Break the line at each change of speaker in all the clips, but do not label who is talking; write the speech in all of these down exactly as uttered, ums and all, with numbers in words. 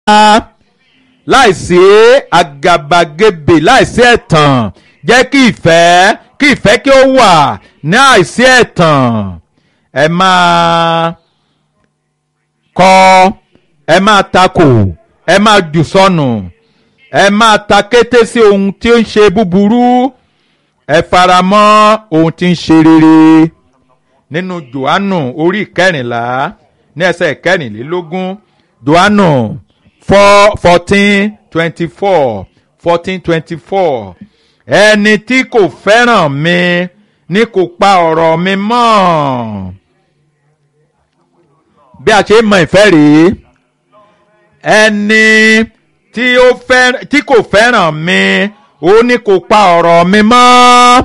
láìsí àgàbàgebè láìsí ẹ̀tàn jẹ́ kí ìfẹ́ kí ìfẹ́ kí ó wà ní àìsí ẹ̀tàn. ẹ máa kọ̀ ẹ máa takò ẹ máa jù sọnù ẹ máa ta kété sí ohun tí ó ń ṣe búburú ẹ faramọ́ ohun tí ń ṣe rere. nínú Jòhánù orí ìkẹrìnlá ní ẹsẹ̀ ìkẹrìnlélógún Jòhánù four fourteen twenty four fourteen twenty four ẹni tí kò fẹ́ràn mi ni kò pa ọ̀rọ̀ mi mọ́. bí a ṣe mọ ìfẹ́ rèé ẹni tí ó fẹ́ tí kò fẹ́ràn mi ó ní kò pa ọ̀rọ̀ mi mọ́.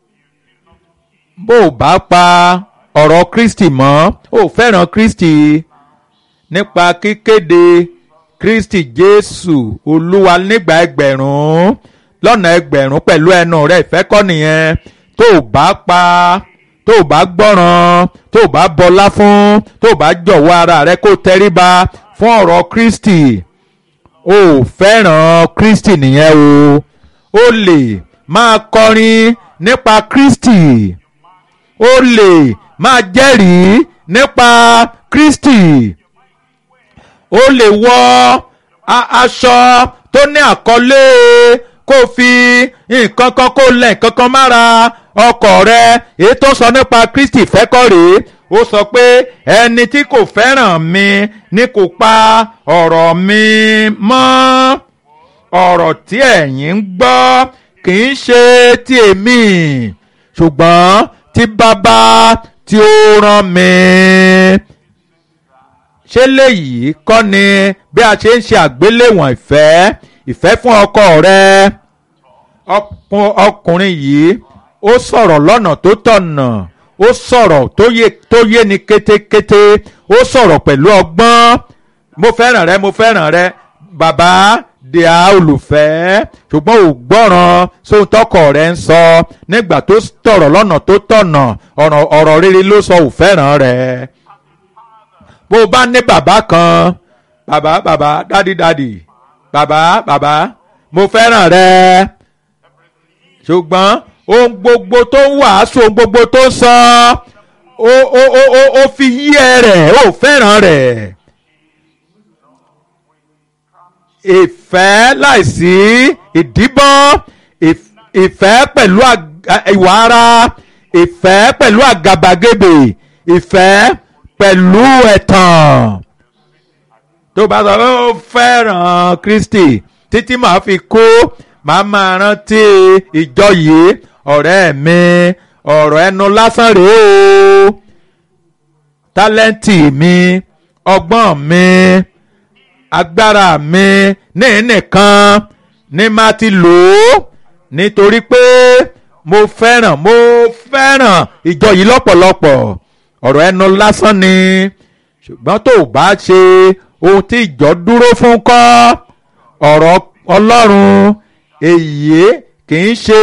bó o bá pa ọ̀rọ̀ Kristi mọ́ ó fẹ́ràn Kristi nípa kíkéde Kristi Jésù Olúwa nígbà ẹgbẹ̀rún lọ́nà ẹgbẹ̀rún pẹ̀lú ẹnu rẹ̀ ìfẹ́ kọ́ nìyẹn. tó o bá pa tó o bá gbọ́ràn tó o bá bọlá fún tó o bá jọ̀wọ́ ara rẹ kó tẹríba fún ọ̀rọ̀ Kristi o ò fẹ́ràn Kristi nìyẹn o. o lè máa kọrin nípa Kristi o lè máa jẹ́rìí nípa Kristi o lè wọ aṣọ tó ní àkọlé kó fi nǹkan kan kó lẹ̀ nǹkan kan mára ọkọ̀ rẹ èyí tó sọ nípa Kristi fẹ́kọ̀ rèé. ó sọ pé ẹni tí kò fẹ́ràn mi ni kò pa ọ̀rọ̀ mi mọ́. ọ̀rọ̀ tí ẹ̀yin ń gbọ́ kì í ṣe ti èmi ṣùgbọ́n ti bàbá tí ó rán mi. ṣé léyìí kọ́ ni bí a ṣe ń ṣe àgbéléwọ̀n ìfẹ́ ìfẹ́ fún ọkọ rẹ? ọkùnrin yìí ó sọ̀rọ̀ lọ́nà tó tọ̀nà ó sọ̀rọ̀ tó yé ni kétékété ó sọ̀rọ̀ pẹ̀lú ọgbọ́n. mo fẹ́ràn rẹ mo fẹ́ràn rẹ bàbá di a olùfẹ́ ṣùgbọ́n ò gbọ́ràn sóhun tọkọ rẹ ń sọ nígbà tó sọ̀rọ̀ lọ́nà tó tọ̀nà ọ̀rọ̀ rere ló sọ ò fẹ́ràn rẹ. bó o bá ní bàbá kan bàbá bàbá dádì dádì bàbá bàbá mo fẹ́ràn rẹ ṣùgbọ́n ohun gbogbo tó ń wàásù ohun gbogbo tó ń sọ ó ó ó ó fi yí ẹ rẹ̀ ó fẹ́ràn rẹ̀. ìfẹ́ láìsí ìdíbọ́n ìfẹ́ pẹ̀lú ìwà ara ìfẹ́ pẹ̀lú àgàbàgebè ìfẹ́ pẹ̀lú ẹ̀tàn. tó bá sọ pé ó fẹ́ràn Kristi títí màá fi kú màá máa rántí ìjọ yìí ọ̀rẹ́ mi ọ̀rọ̀ ẹnu lásán rèé o. tálẹ́ǹtì mi ọgbọ́n mi agbára mi ní nìkan ní máa ti lò ó nítorí pé mo fẹ́ràn mo fẹ́ràn ìjọ yìí lọ́pọ̀lọpọ̀. ọ̀rọ̀ ẹnu lásán ni ṣùgbọ́n tó o bá ṣe ohun tí ìjọ dúró fún kọ́ ọ̀rọ̀ Ọlọ́run èyí kì í ṣe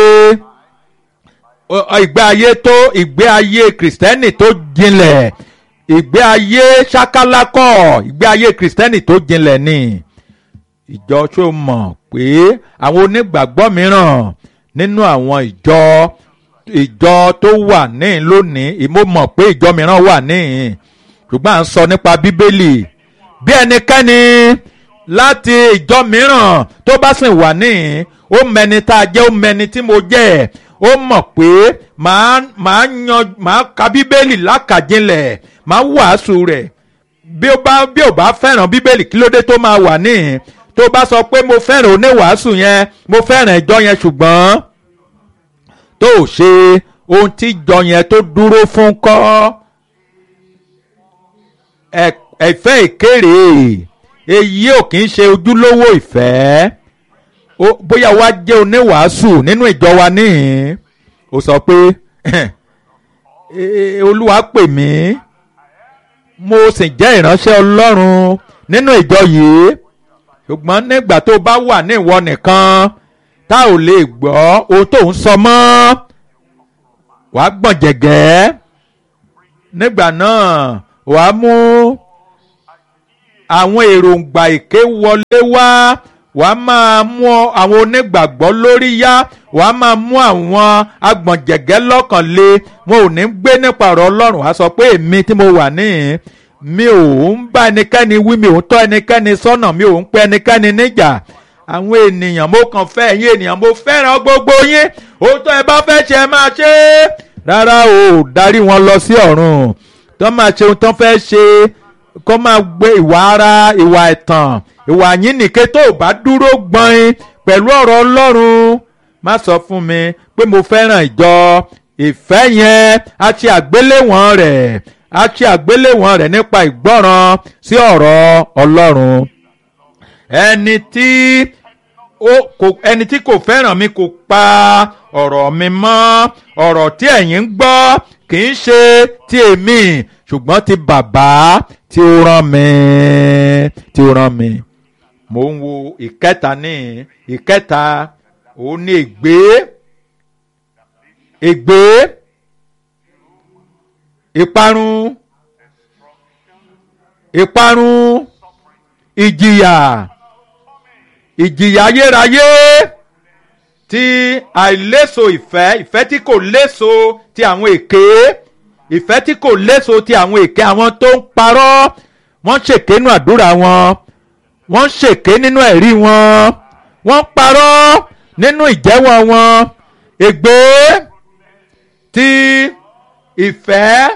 ìgbé ayé tó ìgbé ayé kìrìsìtẹ́nì tó jinlẹ̀ ìgbé ayé ṣákálákọ̀ ìgbé ayé kìrìsìtẹ́nì tó jinlẹ̀ ni. ìjọ tó mọ̀ pé àwọn onígbàgbọ́ mìíràn nínú àwọn ìjọ ìjọ tó wà níhìn lónìí ìmọ̀ mọ̀ pé ìjọ mìíràn wà níhìn ṣùgbọ́n à ń sọ nípa Bíbélì. bí ẹnikẹ́ni láti ìjọ mìíràn tó bá sì wà níhìn ó mẹni tá a jẹ́ ó mẹni tí mo jẹ́ ó mọ̀ pé màá màá yan màá ka Bíbélì lákàjinlẹ̀ màá wàásù rẹ̀. bí ó bá bí ó bá fẹ́ràn Bíbélì kí ló dé tó máa wà níhìn? tó bá sọ pé mo fẹ́ràn oníwàásù yẹn mo fẹ́ràn ìjọ yẹn ṣùgbọ́n tó ò ṣe ohun tí ìjọ yẹn tó dúró fún kọ́ ẹ̀fẹ́ ìkéré èyí ò kì í ṣe ojúlówó ìfẹ́. bóyá wá jẹ́ oníwàásù nínú ìjọ wa níhìn ó sọ pé Olúwa pè mí mo sì jẹ́ ìránṣẹ́ Ọlọ́run nínú ìjọ yìí ṣùgbọ́n nígbà tó bá wà ní ìwọ nìkan tá ò lè gbọ́ ohun tó ń sọ mọ́ wàá gbọ̀n jẹ̀gẹ́ nígbà náà wàá mú àwọn èròǹgbà èké wọlé wá wàá máa mú àwọn onígbàgbọ́ lórí yá wàá máa mú àwọn agbọ̀njẹ̀gẹ́ lọ́kàn le wọn ò ní gbé nípa ọ̀rọ̀ Ọlọ́run wàá sọ pé èmi tí mo wà níhìn mi ò ń bá ẹnikẹ́ni wí mi ò ń tọ́ ẹnikẹ́ni sọ́nà mi ò ń pẹ́ ẹnikẹ́ni níjà àwọn ènìyàn mo kàn fẹ́ ẹ̀yin ènìyàn mo fẹ́ràn gbogbo yín òótọ́ ẹ bá fẹ́ ṣe ẹ máa ṣe é rárá o darí wọn lọ sí ọ̀run tó máa ṣe ohun tó fẹ́ ṣe kó máa gbé ìwà ara ìwà ẹ̀tàn ìwà yínnìké tó bá dúró gbọ́n pẹ̀lú ọ̀rọ̀ Ọlọ́run má sọ fún mi pé mo fẹ́ràn ìjọ ìfẹ́ yẹn á ṣe àgbéléwọ̀n rẹ̀ á ṣe àgbéléwọ̀n rẹ̀ nípa ìgbọ́ràn sí ọ̀rọ̀ Ọlọ́run ẹni tí ó kò ẹni tí kò fẹ́ràn mi kò pa ọ̀rọ̀ mi mọ́ ọ̀rọ̀ tí ẹ̀yin ń gbọ́ kì í ṣe ti èmi ṣùgbọ́n ti bàbá tí ó rán mi tí ó rán mi. mo ń wo ìkẹta ní ìkẹta òun ní ègbé ègbé ìparun ìparun ìjìyà ìjìyà ayérayé ti àìléso ìfẹ́ ìfẹ́ tí kò léso ti àwọn èké ìfẹ́ tí kò léso ti àwọn èké àwọn tó ń parọ́ wọ́n ṣèké nínú àdúrà wọn wọ́n ṣèké nínú ẹ̀rí wọn wọ́n parọ́ nínú ìjẹ́wọ́ wọn ègbé ti ìfẹ́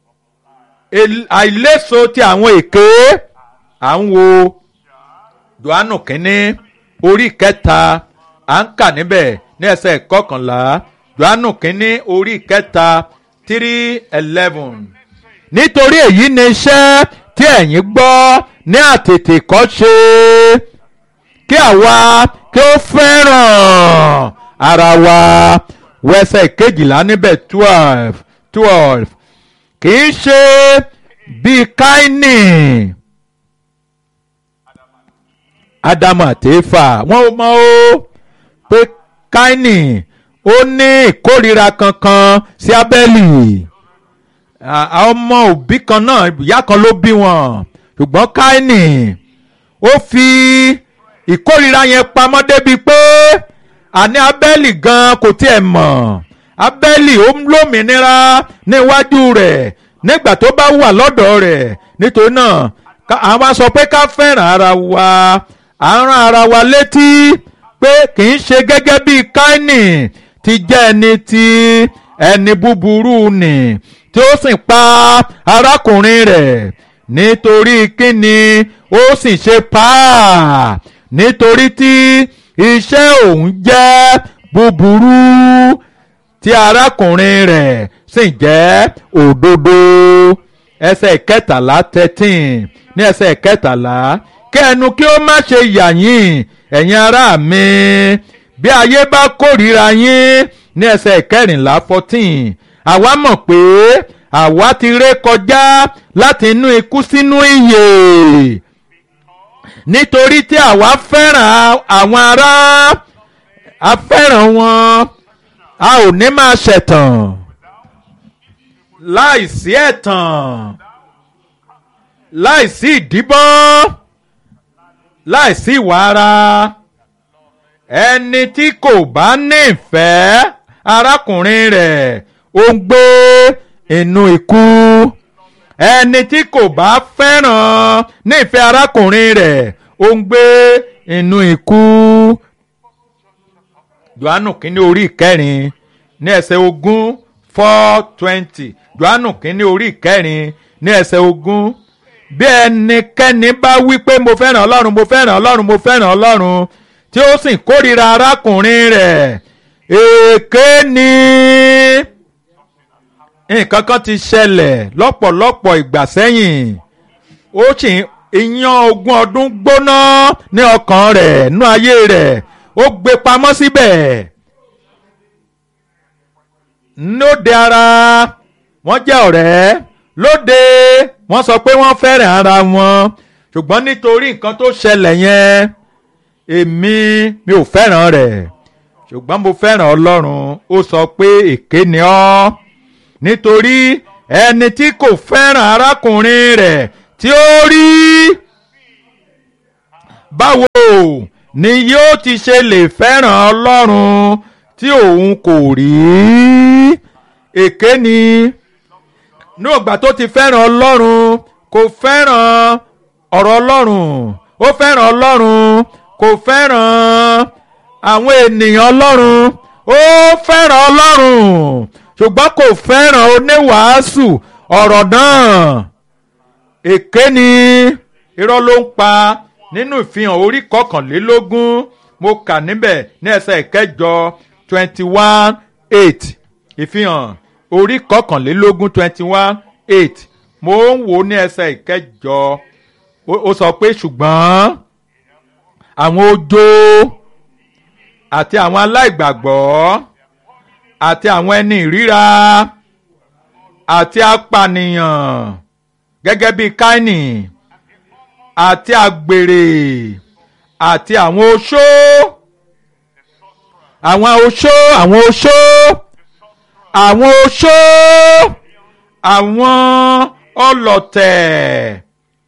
àìléso ti àwọn èké à ń wo Jòhánù kínní orí kẹta à ń kà níbẹ̀ ní ẹsẹ̀ kọkànlá Jòhánù kínní orí kẹta three eleven nítorí èyí ni iṣẹ́ tí ẹ̀yin gbọ́ ní àtètèkọ́ṣe kí àwa kí ó fẹ́ràn ara wa wẹsẹ̀ kejìlá níbẹ̀ twelve twelve kì í ṣe bíi Káínì Ádámù àti Éfà wọ́n mọ̀ ó pé Káínì ó ní ìkórìíra kankan sí Ábẹ́lì ọmọ òbí kan náà ìyá kan ló bí wọn ṣùgbọ́n Káínì ó fi ìkórìíra yẹn pamọ́ débi pé àní Ábẹ́lì gan kò tiẹ̀ mọ̀ Ábẹ́lì ó ń lómìnira níwájú rẹ̀ nígbà tó bá wà lọ́dọ̀ rẹ̀ nítorí náà àwọn sọ pé ká fẹ́ràn ara wa à ń rán ara wa létí pé kì í ṣe gẹ́gẹ́ bí Káínì ti jẹ́ ẹni tí ẹni búburú nì tí ó sì pa arákùnrin rẹ̀ nítorí kíni ó sì ṣe pa á nítorí tí iṣẹ́ òun jẹ́ búburú tí arákùnrin rẹ̀ sì jẹ́ òdodo ẹsẹ̀ kẹtàlá thirteen ní ẹsẹ̀ kẹtàlá kí ẹnu kí ó má ṣe yà yín ẹ̀yin ará mi bí ayé bá kórìíra yín ní ẹsẹ̀ kẹrìnlá fourteen àwa mọ̀ pé àwa ti ré kọjá láti inú ikú sínú ìyè nítorí tí àwa fẹ́ràn àwọn ará a fẹ́ràn wọn a ò ní máa ṣẹ̀tàn láìsí ẹ̀tàn láìsí ìdíbọ́n láìsí ìwà ara ẹni tí kò bá nífẹ̀ẹ́ arákùnrin rẹ̀ ó ń gbé inú ikú ẹni tí kò bá fẹ́ràn nífẹ̀ẹ́ arákùnrin rẹ̀ ó ń gbé inú ikú. Jòhánù kínní orí ìkẹrin ní ẹsẹ̀ ogún four twenty Jòhánù kínní orí ìkẹrin ní ẹsẹ̀ ogún bí ẹnikẹ́ni bá wí pé mo fẹ́ràn Ọlọ́run mo fẹ́ràn Ọlọ́run mo fẹ́ràn Ọlọ́run tí ó sì kórìíra arákùnrin rẹ̀ èké ni. Nǹkan kan ti ṣẹlẹ̀ lọ́pọ̀lọpọ̀ ìgbà sẹ́yìn ó sì ìyàn ogún ọdún gbóná ní ọkàn rẹ̀ nínú ayé rẹ̀ ó gbé pamọ́ síbẹ̀ lóde ara wọ́n jẹ́ ọ̀rẹ́ lóde wọ́n sọ pé wọ́n fẹ́ràn ara wọn ṣùgbọ́n nítorí nǹkan tó ṣẹlẹ̀ yẹn èmi mi ò fẹ́ràn rẹ̀ ṣùgbọ́n mo fẹ́ràn Ọlọ́run ó sọ pé èké ni ọ́ nítorí ẹni tí kò fẹ́ràn arákùnrin rẹ̀ tí ó rí báwo ni yóò ti ṣe lè fẹ́ràn Ọlọ́run tí òun kò rí? Èké ni ní ìgbà tó ti fẹ́ràn Ọlọ́run kò fẹ́ràn ọ̀rọ̀ Ọlọ́run, ó fẹ́ràn Ọlọ́run kò fẹ́ràn àwọn ènìyàn Ọlọ́run, ó fẹ́ràn Ọlọ́run ṣùgbọ́n kò fẹ́ràn oníwàásù ọ̀rọ̀ náà. Èké ni, irọ́ ló ń pa. Nínú ìfihàn orí kọkànlélógún mo kà níbẹ̀ ní ẹsẹ̀ ìkẹjọ twenty one eight. Ìfihàn orí kọkànlélógún twenty one eight mo ń wò ní ẹsẹ̀ ìkẹjọ. Ó sọ pé ṣùgbọ́n àwọn ojo àti àwọn aláìgbàgbọ́ àti àwọn ẹni ìríra àti apànìyàn gẹ́gẹ́ bíi Káínì àti àgbèrè àti àwọn oṣó àwọn oṣó àwọn oṣó àwọn oṣó àwọn ọlọ̀tẹ̀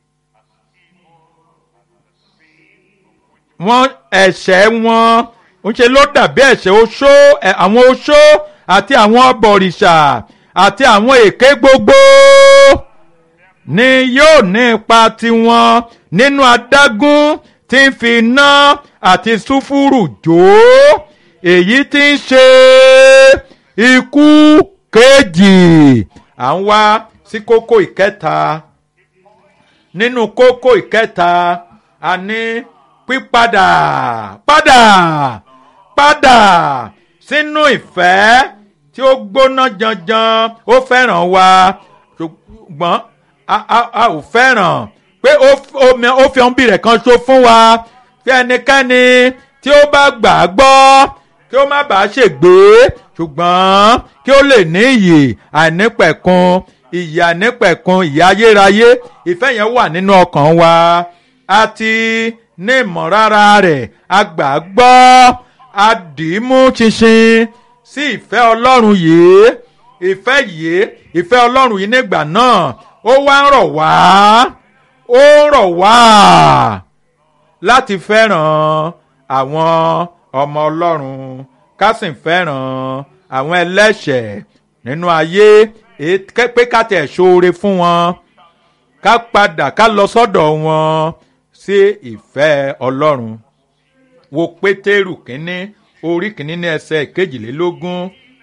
wọn ẹ̀ṣẹ̀ wọn ń ṣe ló dàbí ẹ̀ṣẹ̀ oṣó àwọn oṣó àti àwọn abọ̀rìṣà àti àwọn èké gbogbo ni yóò ní ipa tiwọn nínú adágún tí ń fi iná àti sulfuru jó, èyí tí ń ṣe ikú kejì. À ń wá sí kókó ìkẹta. Nínú kókó ìkẹta a ní pípadà padà padà sínú ìfẹ́ tí ó gbóná janjan. Ó fẹ́ràn wa ṣùgbọ́n a, a, a ò fẹ́ràn pé ó fi ọ̀nbí rẹ̀ kan ṣo fún wa kí ẹnikẹ́ni tí ó bá gbà á gbọ́ kí ó má bàa ṣègbé ṣùgbọ́n kí ó lè ní ìyè àìnípẹ̀kun, ìyè àìnípẹ̀kun, ìyè ayérayé. Ìfẹ́ yẹn wà nínú ọkàn wa. A ti ní ìmọ̀lára rẹ̀, a gbà á gbọ́, a dì í mú ṣinṣin sí ìfẹ́ Ọlọ́run yìí. Ìfẹ́ yìí, ìfẹ́ Ọlọ́run yìí nígbà náà ó wá ń rọ̀ wá, ó ń rọ̀ wá láti fẹ́ràn àwọn ọmọ Ọlọ́run, ká sì fẹ́ràn àwọn ẹlẹ́ṣẹ̀ nínú ayé, pé ká tẹ̀ ṣoore fún wọn, ká padà ká lọ sọ́dọ̀ wọn sí ìfẹ́ Ọlọ́run. Wo Pétérù kínní orí kínní ní ẹsẹ̀ kejìlélógún.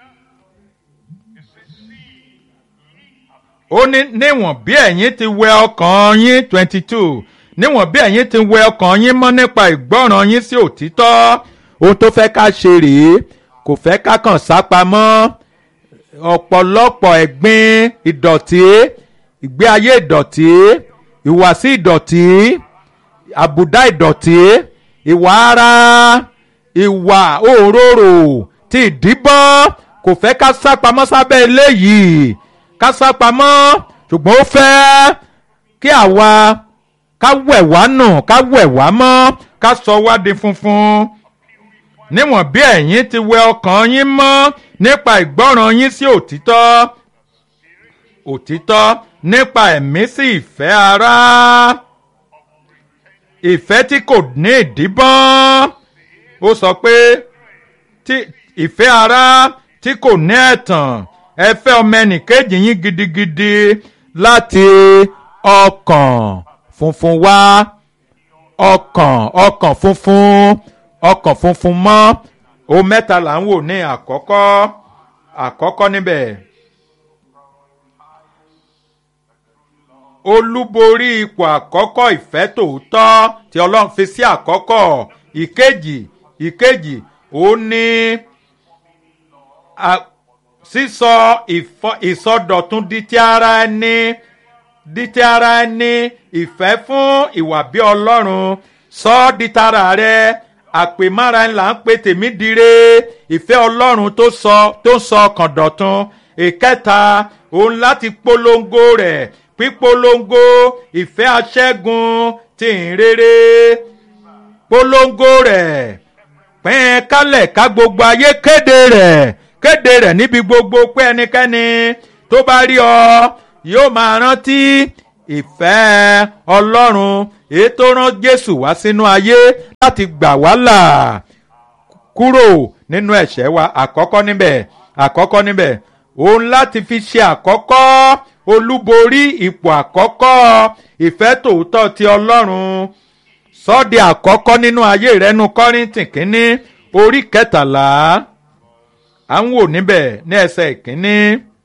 Ó ní níwọ̀n bí ẹ̀yin ti wẹ ọkàn yín twenty two níwọ̀n bí ẹ̀yin ti wẹ ọkàn yín mọ́ nípa ìgbọ́ràn yín sí òtítọ́. Ohun tó fẹ́ ká ṣe rèé, kò fẹ́ ká kàn sápamọ́. Ọ̀pọ̀lọpọ̀ ẹ̀gbin ìdọ̀tí, ìgbé ayé ìdọ̀tí, ìwàsí ìdọ̀tí, àbùdá ìdọ̀tí, ìwà ara, ìwà òróró ti ìdíbọ́n, kò fẹ́ ká sápamọ́ sábẹ́ eléyìí, ká sápamọ́. Ṣùgbọ́n ó fẹ́ kí àwa ká wẹ̀ wá nù, ká wẹ̀ wá mọ́, ká sọ wá di funfun. Níwọ̀n bí ẹ̀yin ti wẹ ọkàn yín mọ́ nípa ìgbọ́ràn yín sí òtítọ́, òtítọ́ nípa ẹ̀mí sí ìfẹ́ ara, ìfẹ́ tí kò ní ìdíbọ́n. Ó sọ pé tí ìfẹ́ ara tí kò ní ẹ̀tàn, ẹ fẹ́ ọmọ ẹnìkejì yín gidigidi láti ọkàn funfun wá. Ọkàn ọkàn funfun ọkàn funfun mọ́. O mẹ́ta là ń wò ní àkọ́kọ́ àkọ́kọ́ níbẹ̀. Olúborí ipò àkọ́kọ́ ìfẹ́ tòótọ́ tí Ọlọ́run fi sí àkọ́kọ́. Ìkejì ìkejì ó ní sísọ ìsọdọ̀tun di ti ara ẹni, di ti ara ẹni, ìfẹ́ fún ìwà bí Ọlọ́run, sọ ọ́ di tara rẹ. Àpèmára ńlá ń pe tèmi dire, ìfẹ́ Ọlọ́run tó sọ tó sọ ọkàn dọ̀tun. Ìkẹta òun láti polongo rẹ̀, pípolongo ìfẹ́ aṣẹ́gun ti ìhìnrere, polongo rẹ̀, pín kálẹ̀ ká gbogbo ayé kéde rẹ̀, kéde rẹ̀ níbi gbogbo pé ẹnikẹ́ni tó bá rí ọ yóò máa rántí ìfẹ́ Ọlọ́run èyí tó rán Jésù wá sínú ayé láti gbà wá là kúrò nínú ẹ̀ṣẹ̀ wa. Àkọ́kọ́ níbẹ̀ àkọ́kọ́ níbẹ̀ òun láti fi ṣe àkọ́kọ́ olúborí ipò àkọ́kọ́ ìfẹ́ tòótọ́ ti Ọlọ́run sọ́ọ̀dì àkọ́kọ́ nínú ayé rẹ̀ nínú Kọ́ríńtì kínní orí kẹtàlá à ń wò níbẹ̀ ní ẹsẹ̀ ìkínní.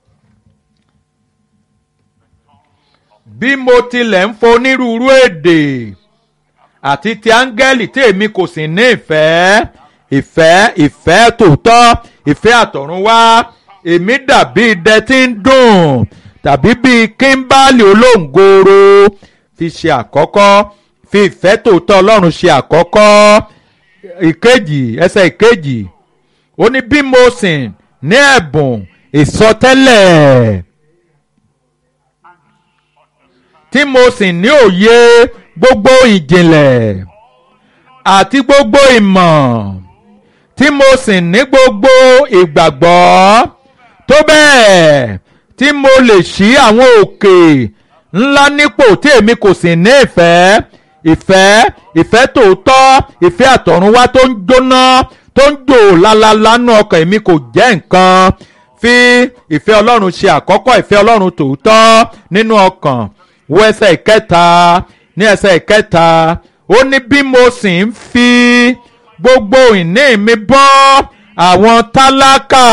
Bí mo tilẹ̀ ń fọ onírúurú èdè àti ti áńgẹ́lì tí èmi kò sì ní ìfẹ́ ìfẹ́ ìfẹ́ tòótọ́ ìfẹ́ àtọ̀runwá èmi dàbí idẹ tí ń dùn tàbí bíi kíńbálì olóńgòrò. Fi ṣe àkọ́kọ́ fi ìfẹ́ tòótọ́ Ọlọ́run ṣe àkọ́kọ́. Ìkejì ẹsẹ̀ ìkejì ó ní bí mo sì ní ẹ̀bùn ìsọtẹ́lẹ̀ tí mo sì ní òye gbogbo ìjìnlẹ̀ àti gbogbo ìmọ̀ tí mo sì ní gbogbo ìgbàgbọ́ tó bẹ́ẹ̀ tí mo lè ṣí àwọn òkè ńlá nípò tí èmi kò sì ní ìfẹ́ ìfẹ́ ìfẹ́ tòótọ́ ìfẹ́ àtọ̀runwá tó ń jóná tó ń jò lálálá nú ọkàn èmi kò jẹ́ nǹkan. Fi ìfẹ́ Ọlọ́run ṣe àkọ́kọ́ ìfẹ́ Ọlọ́run tòótọ́ nínú ọkàn. Wo ẹsẹ̀ ìkẹta ní ẹsẹ̀ ìkẹta ó ní bí mo sì ń fi gbogbo ìní mi bọ́ àwọn tálákà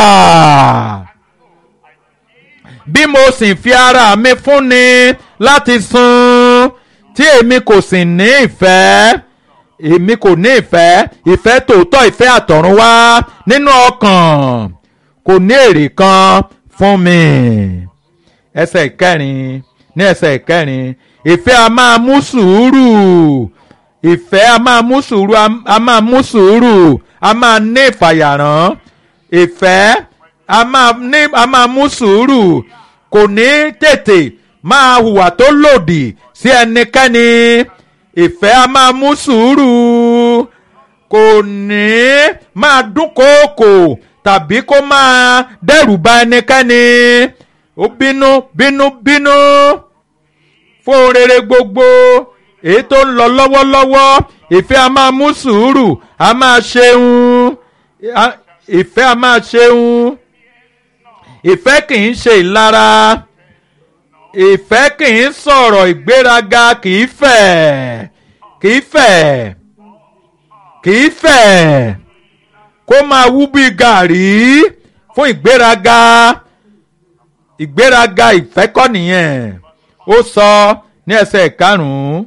bí mo sì fi ara mi fúnni láti sun tí èmi kò sì ní ìfẹ́ èmi kò ní ìfẹ́ ìfẹ́ tòótọ́ ìfẹ́ àtọ̀runwá nínú ọkàn kò ní èrè kan fún mi. Ẹsẹ̀ ìkẹrin ní ẹsẹ̀ ìkẹrin ìfẹ́ a máa mú sùúrù ìfẹ́ a máa mú sùúrù a máa mú sùúrù a máa ní ìfàyàrán. Ìfẹ́ a máa ní a máa mú sùúrù kò ní tètè máa hùwà tó lòdì sí ẹnikẹ́ni. Ìfẹ́ a máa mú sùúrù kò ní máa dúnkòokò tàbí kó máa dẹ́rù ba ẹnikẹ́ni. Ó bínú bínú bínú fún rere gbogbo èyí tó ń lọ lọ́wọ́lọ́wọ́. Ìfẹ́ a máa mú sùúrù a máa ṣeun ìfẹ́ a máa ṣeun. Ìfẹ́ kì í ṣe ìlara. Ìfẹ́ kì í sọ̀rọ̀ ìgbéraga kì í fẹ̀ kì í fẹ̀ kì í fẹ̀ kó máa wú bí gàrí fún ìgbéraga. Ìgbéraga ìfẹ́ kọ́ nìyẹn. Ó sọ ní ẹsẹ̀ ìkarùn-ún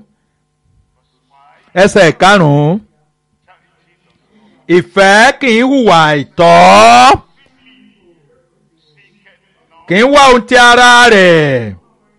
ẹsẹ̀ ìkarùn-ún ìfẹ́ kì í hùwà àìtọ́ kì í wá ohun ti ara rẹ̀.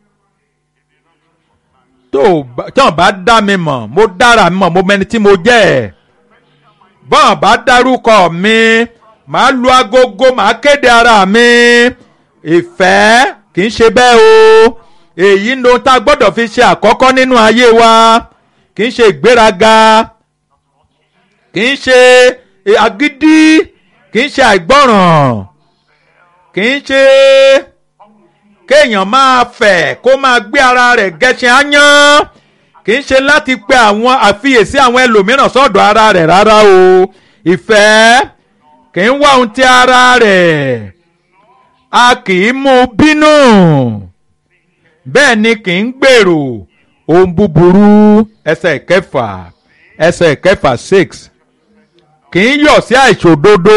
Tó tán bá dá mi mọ̀ mo dára mi mọ̀ mo mẹni tí mo jẹ́. Bọ́n bá dárúkọ mi màá lu agogo màá kéde ara mi. Ìfẹ́ kì í ṣe bẹ́ẹ̀ o. Èyí ni ohun tá a gbọ́dọ̀ fi ṣe àkọ́kọ́ nínú ayé wa. Kì í ṣe ìgbéraga kì í ṣe agídí kì í ṣe àìgbọ́ràn kì í ṣe kéèyàn máa fẹ̀ kó máa gbé ara rẹ̀ gẹṣin áyán. Kì í ṣe láti pe àwọn àfiyèsí àwọn ẹlòmíràn sọ́dọ̀ ara rẹ̀ rárá o. Ìfẹ́ kì í wá ohun ti ara rẹ̀. A kì í mú bínú bẹ́ẹ̀ ni kì í gbèrò ohun búburú. Ẹsẹ̀ kẹfà ẹsẹ̀ kẹfà six kì í yọ̀ sí àìṣòdodo.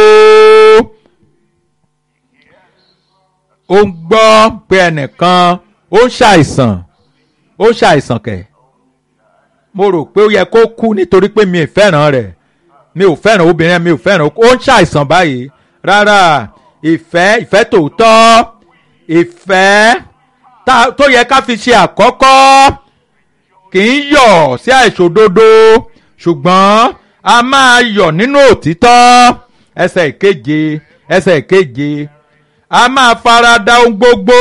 Ó ń gbọ́ pé ẹnìkan ó ń ṣàìsàn ó ń ṣàìsàn kẹ̀. Mo rò pé ó yẹ kó kú nítorí pé mi ò fẹ́ràn rẹ̀ mi ò fẹ́ràn obìnrin mi ò fẹ́ràn ó ń ṣàìsàn báyìí. Rárá ìfẹ́ ìfẹ́ tòótọ́ ìfẹ́ tó yẹ ká fi ṣe àkọ́kọ́ kì í yọ̀ sí àìṣòdodo ṣùgbọ́n a máa yọ̀ nínú òtítọ́. Ẹsẹ̀ ìkeje ẹsẹ̀ ìkeje a máa farada ohun gbogbo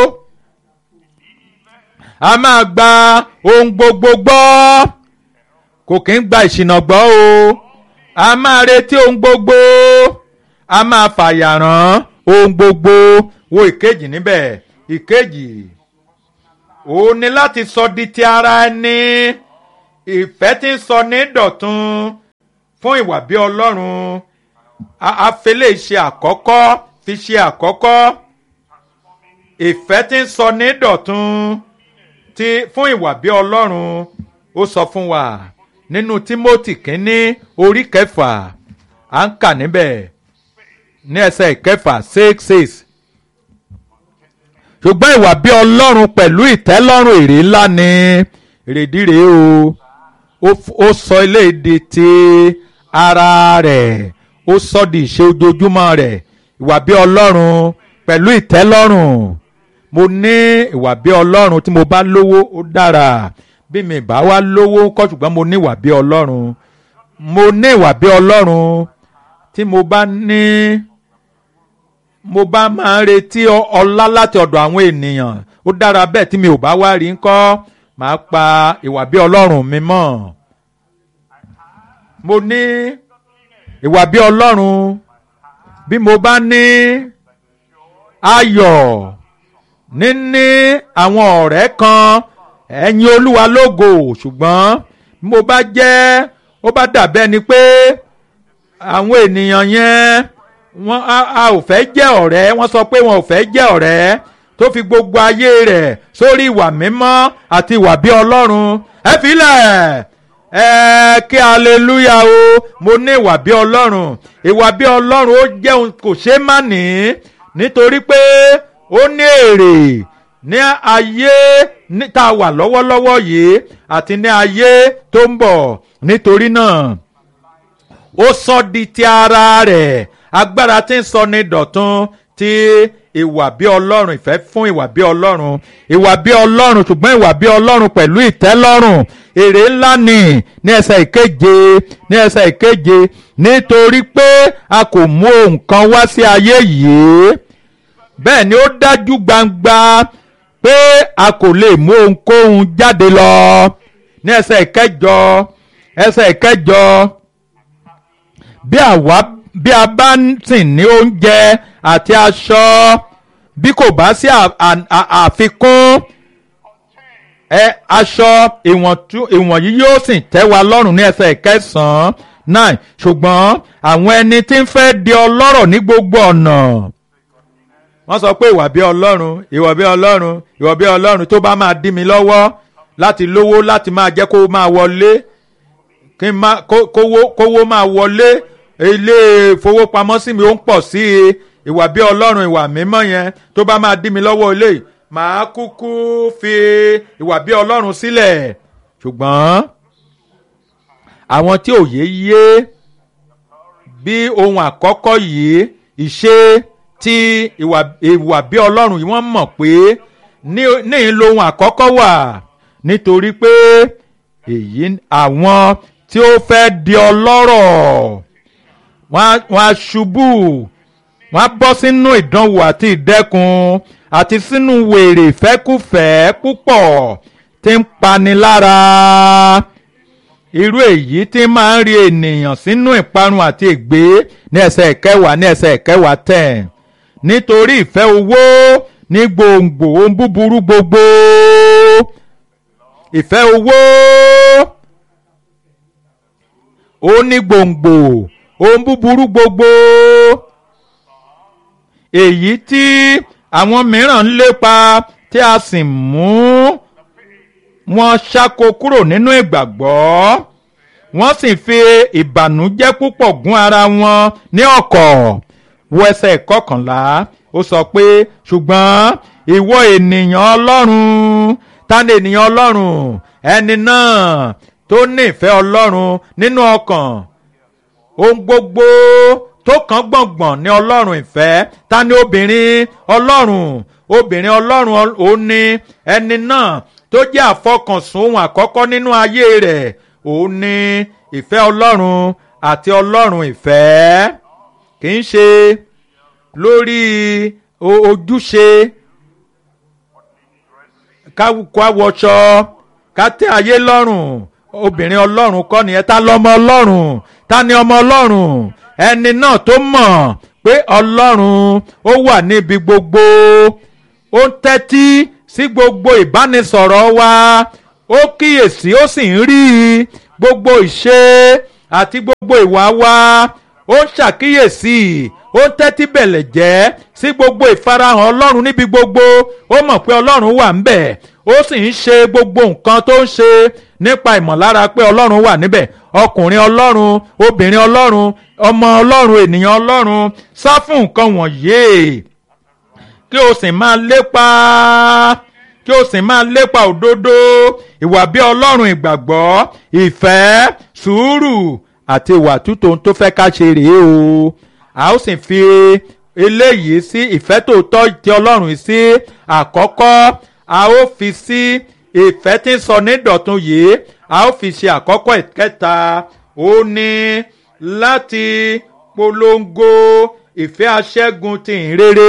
a máa gba ohun gbogbo gbọ́ kò kí ń gba ìṣìnà gbọ́ o. A máa retí ohun gbogbo a máa fàyàrán ohun gbogbo. Wo ìkejì níbẹ̀ ìkejì òun ni láti sọ di ti ara ẹni. ìfẹ́ tí ń sọ ní dọ̀tun fún ìwà bí Ọlọ́run afẹ́lẹ́ ṣe àkọ́kọ́ fi ṣe àkọ́kọ́ ìfẹ́ tí ń sọ ní dọ̀tun ti fún ìwà bí Ọlọ́run ó sọ fún wa nínú Tímótì kínní orí kẹfà à ń kà níbẹ̀ ní ẹsẹ̀ ìkẹfà six six ṣùgbọ́n ìwà bí Ọlọ́run pẹ̀lú ìtẹ́lọ́rùn èrè ńlá ni èrèdí rèé o ó sọ ilé èdè ti ara rẹ̀ ó sọ di ìṣe ojoojúmọ́ rẹ̀ ìwà bí Ọlọ́run pẹ̀lú ìtẹ́lọ́rùn mo ní ìwà bí Ọlọ́run tí mo bá lówó ó dára bí mi bá wá lówó kọ́ ṣùgbọ́n mo ní ìwà bí Ọlọ́run mo ní ìwà bí Ọlọ́run tí mo bá ní mo bá máa ń retí ọlá láti ọ̀dọ̀ àwọn ènìyàn ó dára bẹ́ẹ̀ tí mi ò bá wá rí ńkọ́ màá pa ìwà bí Ọlọ́run mi mọ́ mo ní ìwà bí Ọlọ́run bí mo bá ní ayọ̀ níní àwọn ọ̀rẹ́ kan ẹ̀yin Olúwa lógo ṣùgbọ́n bí mo bá jẹ́ ó bá dàbí ẹni pé àwọn ènìyàn yẹn wọ́n a ò fẹ́ jẹ́ ọ̀rẹ́ wọ́n sọ pé wọn ò fẹ́ jẹ́ ọ̀rẹ́ tó fi gbogbo ayé rẹ̀ sórí ìwà mímọ́ àti ìwà bí Ọlọ́run ẹ filẹ̀ ẹ kí aleluya o mo ní ìwà bí Ọlọ́run ìwà bí Ọlọ́run ó jẹ́ ohun kò ṣeé má ní nítorí pé ó ní èrè ní ayé tá a wà lọ́wọ́lọ́wọ́ yìí àti ní ayé tó ń bọ̀ nítorí náà ó sọ di ti ara rẹ̀ agbára tí ń sọ ní dọ̀tun ti ìwà bí Ọlọ́run ìfẹ́ fún ìwà bí Ọlọ́run ìwà bí Ọlọ́run ṣùgbọ́n ìwà bí Ọlọ́run pẹ̀lú ìtẹ́lọ́rùn èrè ńlá ni ní ẹsẹ̀ ìkeje ní ẹsẹ̀ ìkeje nítorí pé a kò mú ohun kan wá sí ayé yìí bẹ́ẹ̀ ni ó dájú gbangba pé a kò lè mú ohunkóhun jáde lọ ní ẹsẹ̀ ìkẹjọ ẹsẹ̀ ìkẹjọ bí àwa bí a bá sì ní oúnjẹ àti aṣọ bí kò bá sí àfikún ẹ aṣọ ìwọ̀n yìí yóò sì tẹ́ wa lọ́rùn ní ẹsẹ̀ ìkẹsàn-án náà ṣùgbọ́n àwọn ẹni tí ń fẹ́ di ọlọ́rọ̀ ní gbogbo ọ̀nà wọ́n sọ pé ìwà bí Ọlọ́run ìwà bí Ọlọ́run ìwà bí Ọlọ́run tó bá máa dí mi lọ́wọ́ láti lówó láti máa jẹ́ kó máa wọlé kí n máa kówó kówó máa wọlé ilé ìfowópamọ́sí mi ó ń pọ̀ sí i ìwà bí Ọlọ́run ìwà mímọ́ yẹn tó bá máa dí mi lọ́wọ́ ilé màá kúkú fi ìwà bí Ọlọ́run sílẹ̀ ṣùgbọ́n àwọn tí òye yé bí ohun àkọ́kọ́ yìí ìṣe tí ìwà ìwà bí Ọlọ́run yìí wọ́n mọ̀ pé ní ìlohun àkọ́kọ́ wà nítorí pé èyí àwọn tí ó fẹ́ di ọlọ́rọ̀ wọ́n á ṣubú wọ́n á bọ́ sínú ìdánwò àti ìdẹ́kun àti sínú wèrè ìfẹ́kùfẹ́ púpọ̀ tí ń pani lára irú èyí tí máa ń rí ènìyàn sínú ìparun àti ègbé ní ẹsẹ̀ ìkẹwàá ní ẹsẹ̀ ìkẹwàá tẹ̀ nítorí ìfẹ́ owó ní gbòǹgbò ohun búburú gbogbo ìfẹ́ owó ó ní gbòǹgbò ohun búburú gbogbo èyí tí àwọn mìíràn ń lépa tí a sì mú wọn ṣáko kúrò nínú ìgbàgbọ́ wọ́n sì fi ìbànújẹ́ púpọ̀ gún ara wọn ní ọ̀kọ̀ wo ẹsẹ̀ kọkànlá ó sọ pé ṣùgbọ́n ìwọ ènìyàn Ọlọ́run ta ni ènìyàn Ọlọ́run ẹni náà tó ní ìfẹ́ Ọlọ́run nínú ọkàn ohun gbogbo tó kàn gbọ̀ngbọ̀n ní Ọlọ́run ìfẹ́ ta ni obìnrin Ọlọ́run obìnrin Ọlọ́run ó ní ẹni náà tó jẹ́ àfọkànsùn ohun àkọ́kọ́ nínú ayé rẹ̀ òun ní ìfẹ́ Ọlọ́run àti Ọlọ́run ìfẹ́ kì í ṣe lórí ojúṣe ká wọṣọ ká tẹ́ ayé lọ́rùn obìnrin Ọlọ́run kọ́ nìyẹn ta lọ́mọ Ọlọ́run ta ni ọmọ Ọlọ́run ẹni náà tó mọ̀ pé Ọlọ́run ó wà níbi gbogbo ó ń tẹ́tí sí gbogbo ìbánisọ̀rọ̀ wa ó kíyèsí ó sì ń rí gbogbo ìṣe àti gbogbo ìwà wa ó ń ṣàkíyèsí ó ń tẹ́tí bẹ̀lẹ̀ jẹ́ sí gbogbo ìfarahàn ọlọ́run níbi gbogbo ó mọ̀ pé ọlọ́run wà ńbẹ̀ ó sì ń ṣe gbogbo nǹkan tó ń ṣe nípa ìmọ̀lára pé ọlọ́run wà níbẹ̀ ọkùnrin ọlọ́run obìnrin ọlọ́run ọmọ ọlọ́run ènìyàn ọlọ́run sá fún nǹkan wọ̀nyí kí o sì máa lépa kí o sì máa lépa òdodo ìwà bí ọlọ́run ìgbàgbọ́ ìfẹ́ sùúrù àti ìwà tútù tó fẹ́ ká ṣe rèé o a ó sì fi eléyìí sí ìfẹ́ tòótọ́ ti ọlọ́run sí àkọ́kọ́ a ó fi sí ìfẹ́ tí ń sọ nídọ̀tun yìí a ó fi ṣe àkọ́kọ́ ìkẹta ó ní láti polongo ìfẹ́ aṣẹ́gun ti ìhìnrere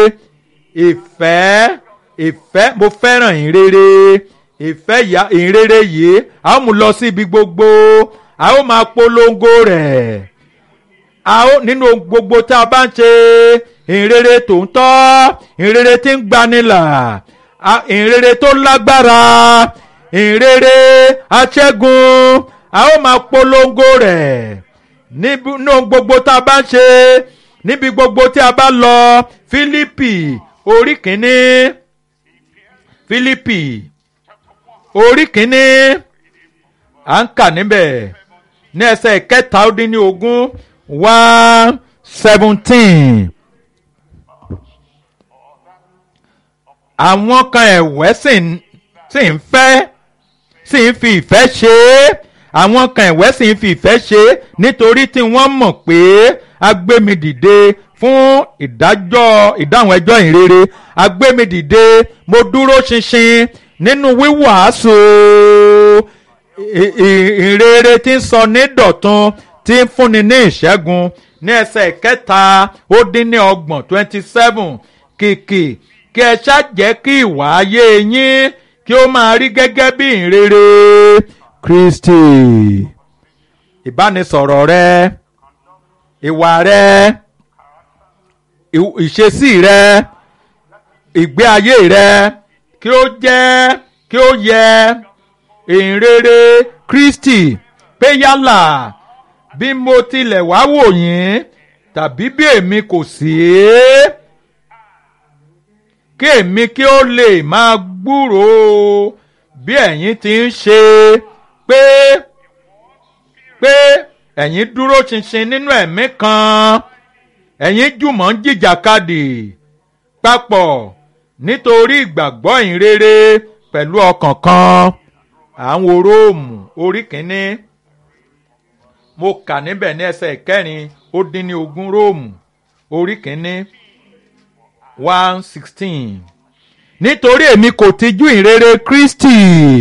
ìfẹ́ ìfẹ́ mo fẹ́ràn ìhìnrere ìfẹ́ ìhìnrere yìí a ó mú lọ sí ibi gbogbo a ó máa polongo rẹ̀ a ó nínú gbogbo tá a bá ń ṣe ìhìnrere tòótọ́ ìhìnrere tí ń gbanilà ìhìnrere tó lágbára ìhìnrere aṣẹ́gun a ó máa polongo rẹ̀ nínú gbogbo tá a bá ń ṣe níbi gbogbo tí a bá lọ Fílípì orí kìíní Fílípì orí kìíní à ń kà níbẹ̀ ní ẹsẹ̀ kẹta ó dín ní ogún one seventeen. àwọn kan ẹ̀wẹ́ sì ń fẹ́ sì ń fi ìfẹ́ ṣe é àwọn kan ẹ̀wẹ́ sì ń fi ìfẹ́ ṣe é nítorí tí wọ́n mọ̀ pé a gbé mi dìde fún ìdájọ́ ìdáhùn ẹjọ́ ìrere a gbé mi dìde mo dúró ṣinṣin nínú wíwàásù ìrere tí ń sọ ní dọ̀tun tí ń fúnni ní ìṣẹ́gun ní ẹsẹ̀ kẹta ó dín ní ọgbọ̀n twenty seven kìkì kí ẹ ṣáà jẹ́ kí ìwà ayé yín kí ó máa rí gẹ́gẹ́ bí ìrere Kristi ìbánisọ̀rọ̀ rẹ ìwà rẹ ìṣesí rẹ ìgbé ayé rẹ kí ó jẹ́ kí ó yẹ ìrere Kristi pé yálà bí mo tilẹ̀ wá wò yín tàbí bí èmi kò sí kí èmi kí ó lè máa gbúròó bí ẹ̀yin ti ń ṣe pé pé ẹ̀yin dúró ṣinṣin nínú ẹ̀mí kan ẹ̀yin jùmọ̀ ń jìjàkadì papọ̀ nítorí ìgbàgbọ́ ìhìnrere pẹ̀lú ọkàn kan àwọn Róòmù orí kìíní mo kà níbẹ̀ ní ẹsẹ̀ ìkẹrin ó dín ní ogún Róòmù orí kìíní one sixteen nítorí èmi kò tijú ìhìnrere Kristi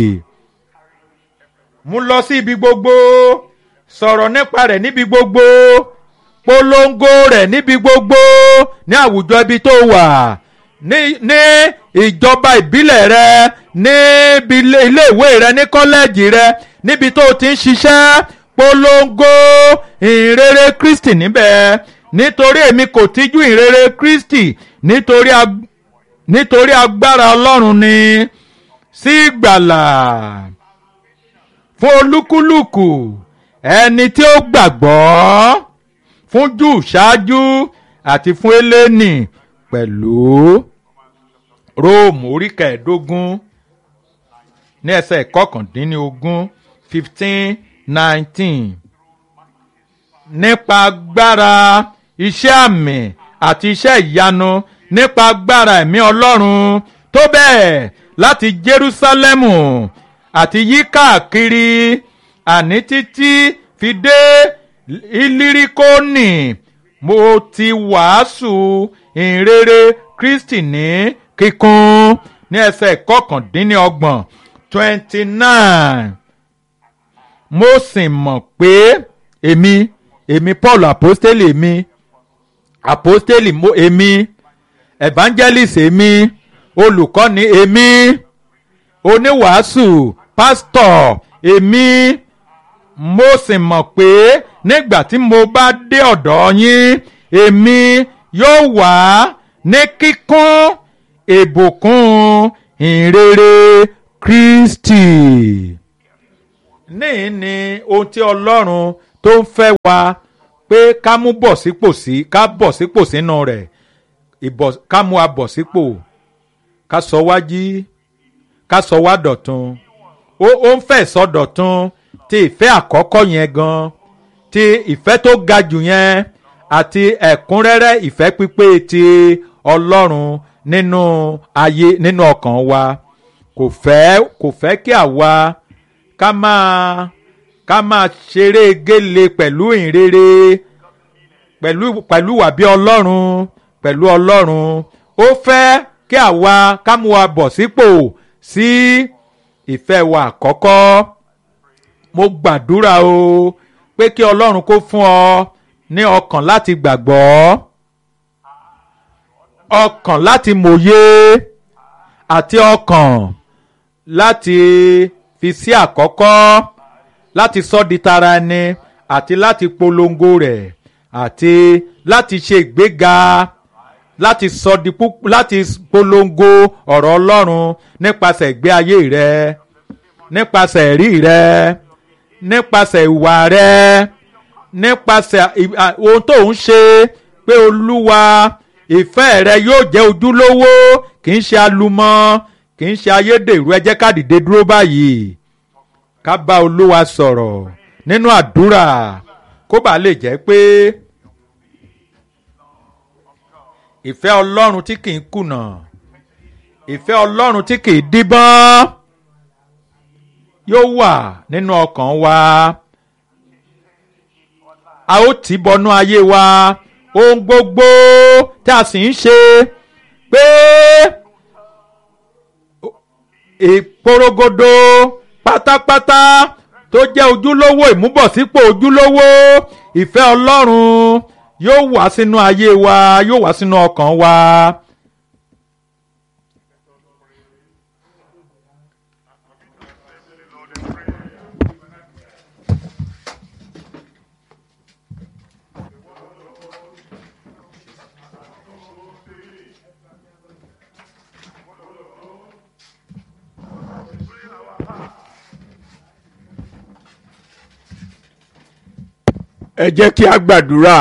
mú lọ sí ibi gbogbo sọ̀rọ̀ nípa rẹ̀ níbi gbogbo polongo rẹ̀ níbi gbogbo ní àwùjọ ibi tó wà ní ní ìjọba ìbílẹ̀ rẹ níbi ilé ìwé rẹ ní kọ́lẹ́ẹ̀jì rẹ níbi tó ti ń ṣiṣẹ́ polongo ìhìnrere Kristi níbẹ̀ nítorí èmi kò tijú ìhìnrere Kristi nítorí ag nítorí agbára Ọlọ́run ni sí ìgbàlà fún olúkúlùkù ẹni tí ó gbàgbọ́ fún Júù ṣáájú àti fún Hélénì pẹ̀lú Róòmù orí kẹẹ̀ẹ́dógún ní ẹsẹ̀ kọkàndínlógún fifteen nineteen nípa agbára iṣẹ́ àmì àti iṣẹ́ ìyanu nípa agbára ẹ̀mí Ọlọ́run tó bẹ́ẹ̀ láti Jerúsálẹ́mù àti yí káàkiri àní títí fi dé Ilírikónì mo ti wàásù ìhìnrere Kristi ní kíkún ní ẹsẹ̀ kọkàndínlọ́gbọ̀n twenty nine mo sì mọ̀ pé èmi èmi Paul apostoli èmi apostoli mo èmi evangelist èmi olùkọ́ni èmi oníwàásù pastor èmi mo sì mọ̀ pé nígbà tí mo bá dé ọ̀dọ̀ yín èmi yóò wá ní kíkún ìbùkún ìhìnrere Kristi. níyìn ni ohun tí Ọlọ́run tó ń fẹ́ wa pé ká mú bọ̀ sípò sí ká bọ̀ sípò sínú rẹ̀ ìbọ̀ ká mú a bọ̀ sípò ká sọ wá jí ká sọ wá dọ̀tun ó ó ń fẹ́ sọdọ̀tun ti ìfẹ́ àkọ́kọ́ yẹn gan ti ìfẹ́ tó ga jù yẹn àti ẹ̀kúnrẹ́rẹ́ ìfẹ́ pípé ti Ọlọ́run nínú ayé nínú ọkàn wa kò fẹ́ kò fẹ́ kí àwa ká máa ká máa ṣeré gélé pẹ̀lú ìrere pẹ̀lú pẹ̀lú wà bí Ọlọ́run pẹ̀lú Ọlọ́run ó fẹ́ kí àwa ká mú wa bọ̀ sípò sí ìfẹ́ wa àkọ́kọ́. mo gbàdúrà o pé kí Ọlọ́run kó fún ọ ní ọkàn láti gbàgbọ́ ọkàn láti mòye àti ọkàn láti fi sí àkọ́kọ́ láti sọ di tara ẹni àti láti polongo rẹ̀ àti láti ṣe ìgbéga láti sọ di púpọ̀ láti polongo ọ̀rọ̀ Ọlọ́run nípasẹ̀ ìgbé ayé rẹ nípasẹ̀ ẹ̀rí rẹ nípasẹ̀ ìwà rẹ nípasẹ̀ ohun tó ń ṣe pé Olúwa ìfẹ́ rẹ yóò jẹ́ ojúlówó kì í ṣe alumọ́ kì í ṣe ayédèrú ẹ jẹ́ ká dìde dúró báyìí ká bá Olúwa sọ̀rọ̀ nínú àdúrà kó bàa lè jẹ́ pé ìfẹ́ Ọlọ́run tí kì í kùnà ìfẹ́ Ọlọ́run tí kì í díbọ́n yóò wà nínú ọkàn wa a ó tì bọnú ayé wa ohun gbogbo tí a sì ń ṣe pé ìporogodo pátápátá tó jẹ́ ojúlówó ìmúbọ̀sípò ojúlówó ìfẹ́ Ọlọ́run yóò wá sínú ayé wa yóò wá sínú ọkàn wa.
ẹ jẹ́ kí a gbàdúrà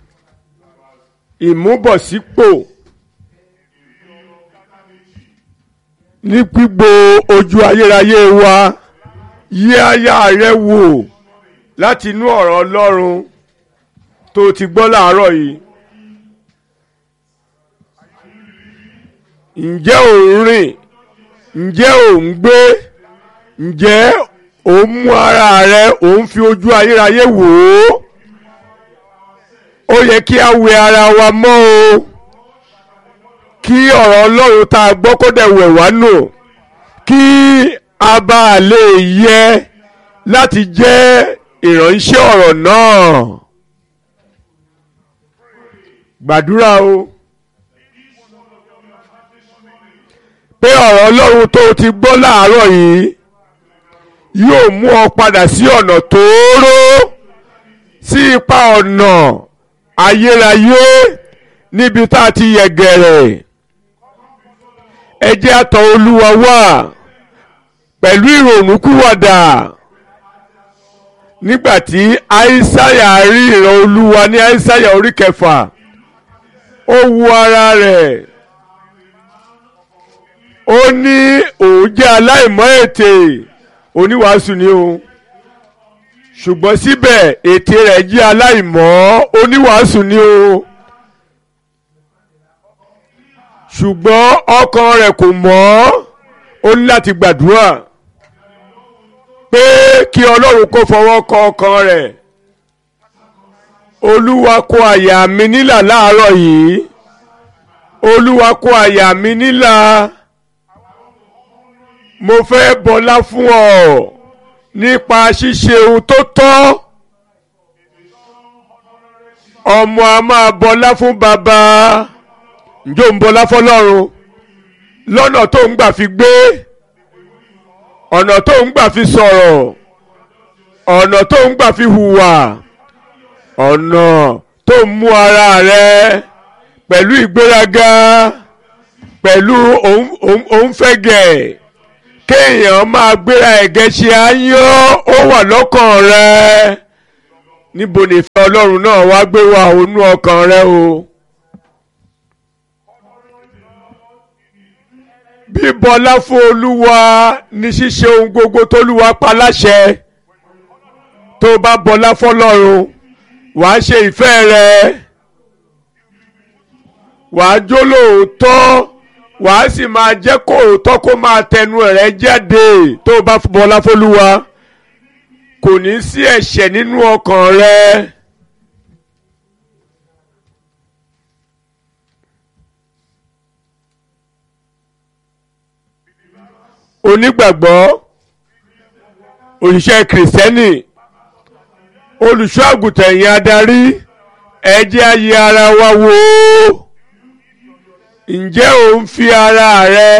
ìmúbọ̀sípò ní gbígbó ojú ayérayé wa yí àyà rẹ wò láti inú ọ̀rọ̀ Ọlọ́run tó ti gbọ́ láàárọ̀ yìí. ǹjẹ́ ò ń rìn ǹjẹ́ ò ń gbé ǹjẹ́ ò ń mú ara rẹ ò ń fi ojú ayérayé wò ó. ó yẹ kí a wẹ ara wa mọ́ o kí ọ̀rọ̀ Ọlọ́run tá a gbọ́ kó dẹ̀ wẹ̀ wá nù kí a bá lè yẹ láti jẹ́ ìránṣẹ́ ọ̀rọ̀ náà. gbàdúrà o pé ọ̀rọ̀ Ọlọ́run tó ti gbọ́ láàárọ̀ yìí yóò mú ọ padà sí ọ̀nà tóóró sí ipa ọ̀nà ayérayé níbi tá a ti yẹ̀gẹ̀rẹ̀. ẹ jẹ́ a tọ̀ Olúwa wá pẹ̀lú ìrònúkúwàdà nígbà tí Aísáyà rí ìran Olúwa ní Aísáyà orí kẹfà ó wu ara rẹ̀ ó ní òun jẹ́ aláìmọ́ ètè oníwàásù ni o ṣùgbọ́n síbẹ̀ ètè rẹ̀ jẹ́ aláìmọ́ oníwàásù ni o ṣùgbọ́n ọkàn rẹ̀ kò mọ́ ó ní láti gbàdúrà pé kí Ọlọ́run kó fọwọ́ kan ọkàn rẹ̀. Olúwa kó àyà mi nílà láàárọ̀ yìí Olúwa kó àyà mi nílà mo fẹ́ bọlá fún ọ nípa ṣíṣe ohun tó tọ́. ọmọ a máa bọlá fún bàbá ǹjọ́ ń bọlá fọlọ́run lọ́nà tó ń gbà fi gbé ọ̀nà tó ń gbà fi sọ̀rọ̀ ọ̀nà tó ń gbà fi hùwà ọ̀nà tó ń mú ara rẹ pẹ̀lú ìgbéraga pẹ̀lú òun fẹ́ gẹ̀ kéèyàn máa gbéra ẹ̀gẹ́ ṣe áyán ó wà lọ́kàn rẹ níbo nìfẹ́ Ọlọ́run náà wá gbé wà ònú ọkàn rẹ o. bíbọlá fún Olúwa ní ṣíṣe ohun gbogbo t'Olúwa pa láṣẹ. tó bá bọlá fọ́lọ́run wàá ṣe ìfẹ́ rẹ̀ wàá jó lóòótọ́ wàá sì máa jẹ́ kó òótọ́ kó máa tẹnu rẹ̀ jáde. tó bá bọlá f'Olúwa kò ní sí ẹ̀ṣẹ̀ nínú ọkàn rẹ̀. onígbàgbọ́ òṣìṣẹ́ kìrìsìtẹ́nì olùṣọ́ àgùntàn ẹ̀yin adarí ẹ jẹ́ á yẹ̀ ara wa wò ǹjẹ́ ò ń fi ara rẹ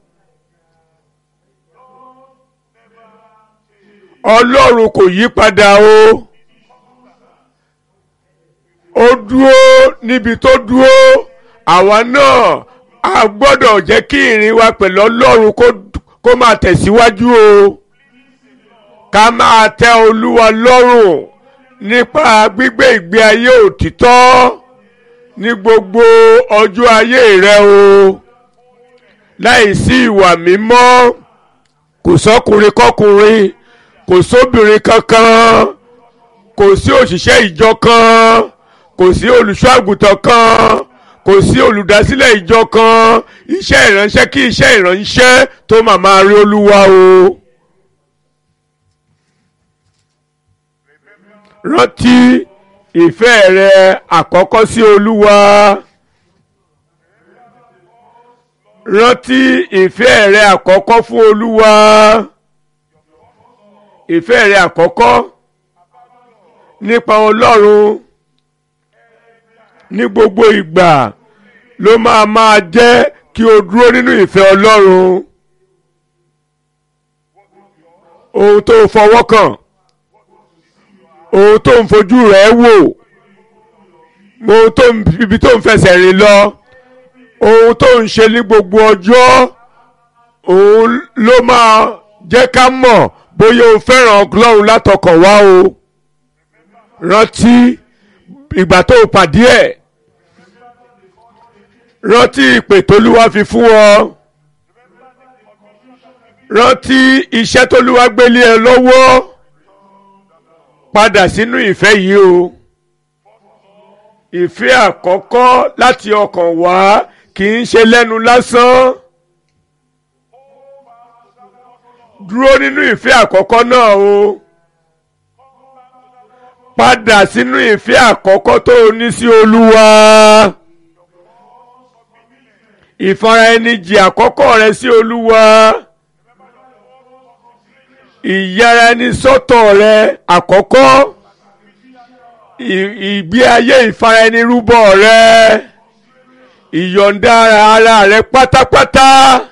Ọlọ́run kò yí padà o ó dúró níbi tó dúró àwa náà a gbọ́dọ̀ jẹ́ kí ìrìn wa pẹ̀lú Ọlọ́run kó máa tẹ̀síwájú o ká máa tẹ́ Olúwa lọ́rùn nípa gbígbé ìgbé ayé òtítọ́ ní gbogbo ọjọ́ ayé rẹ o láìsí ìwà mímọ́ kò sọ́kùnrin kọ́kùnrin kò sóbìnrin kankan kò sí òṣìṣẹ́ ìjọ kan kò sí olùṣọ́ àgùntàn kan kò sí olùdásílẹ̀ ìjọ kan iṣẹ́ ìránṣẹ́ kí iṣẹ́ ìránṣẹ́ tó màmá rí Olúwa o. rántí ìfẹ́ rẹ àkọ́kọ́ sí Olúwa rántí ìfẹ́ rẹ àkọ́kọ́ fún Olúwa ìfẹ́ rẹ àkọ́kọ́ nípa Ọlọ́run ní gbogbo ìgbà ló máa máa jẹ́ kí o dúró nínú ìfẹ́ Ọlọ́run. ohun tó fọwọ́ kàn ohun tó ń fojú rẹ̀ wò ohun tó ń ibi tó ń fẹsẹ̀ rìn lọ ohun tó ń ṣe ní gbogbo ọjọ́ òun ló máa jẹ́ ká mọ̀ bóyá o fẹ́ràn Ọlọ́run látọkàn wá o. rántí ìgbà tó o pàdé ẹ̀ rántí ìpè t'Olúwa fi fún ọ rántí iṣẹ́ t'Olúwa gbélé ẹ lọ́wọ́ padà sínú ìfẹ́ yìí o. ìfẹ́ àkọ́kọ́ láti ọkàn wá kì í ṣe lẹ́nu lásán. dúró nínú ìfẹ́ àkọ́kọ́ náà o. padà sínú ìfẹ́ àkọ́kọ́ tó o ní sí Olúwa. ìfara ẹni jì àkọ́kọ́ rẹ sí Olúwa. ìyára ẹni sọ́tọ̀ rẹ àkọ́kọ́. ìgbé ayé ìfara ẹni rúbọ rẹ. ìyọ̀ǹda ara rẹ pátápátá.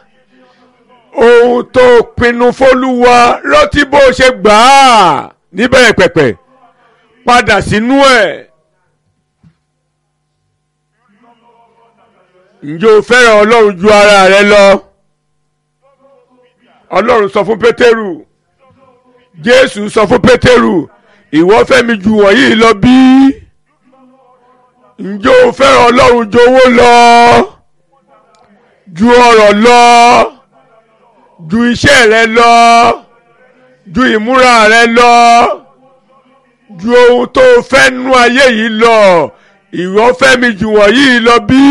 ohun tó pinnu f'Olúwa rántí bó ṣe gbà á níbẹ̀rẹ̀ pẹ̀pẹ̀ padà sínú ẹ̀. ǹjẹ́ o fẹ́ràn Ọlọ́run ju ara rẹ lọ? Ọlọ́run sọ fún Pétérù Jésù sọ fún Pétérù ìwọ fẹ́ mi ju wọ̀nyí lọ bí? ǹjẹ́ o fẹ́ràn Ọlọ́run ju owó lọ, ju ọrọ̀ lọ, ju iṣẹ́ rẹ lọ, ju ìmúra rẹ lọ, ju ohun tó fẹ́ nú ayé yìí lọ? ìwọ fẹ́ mi ju wọ̀nyí lọ bí?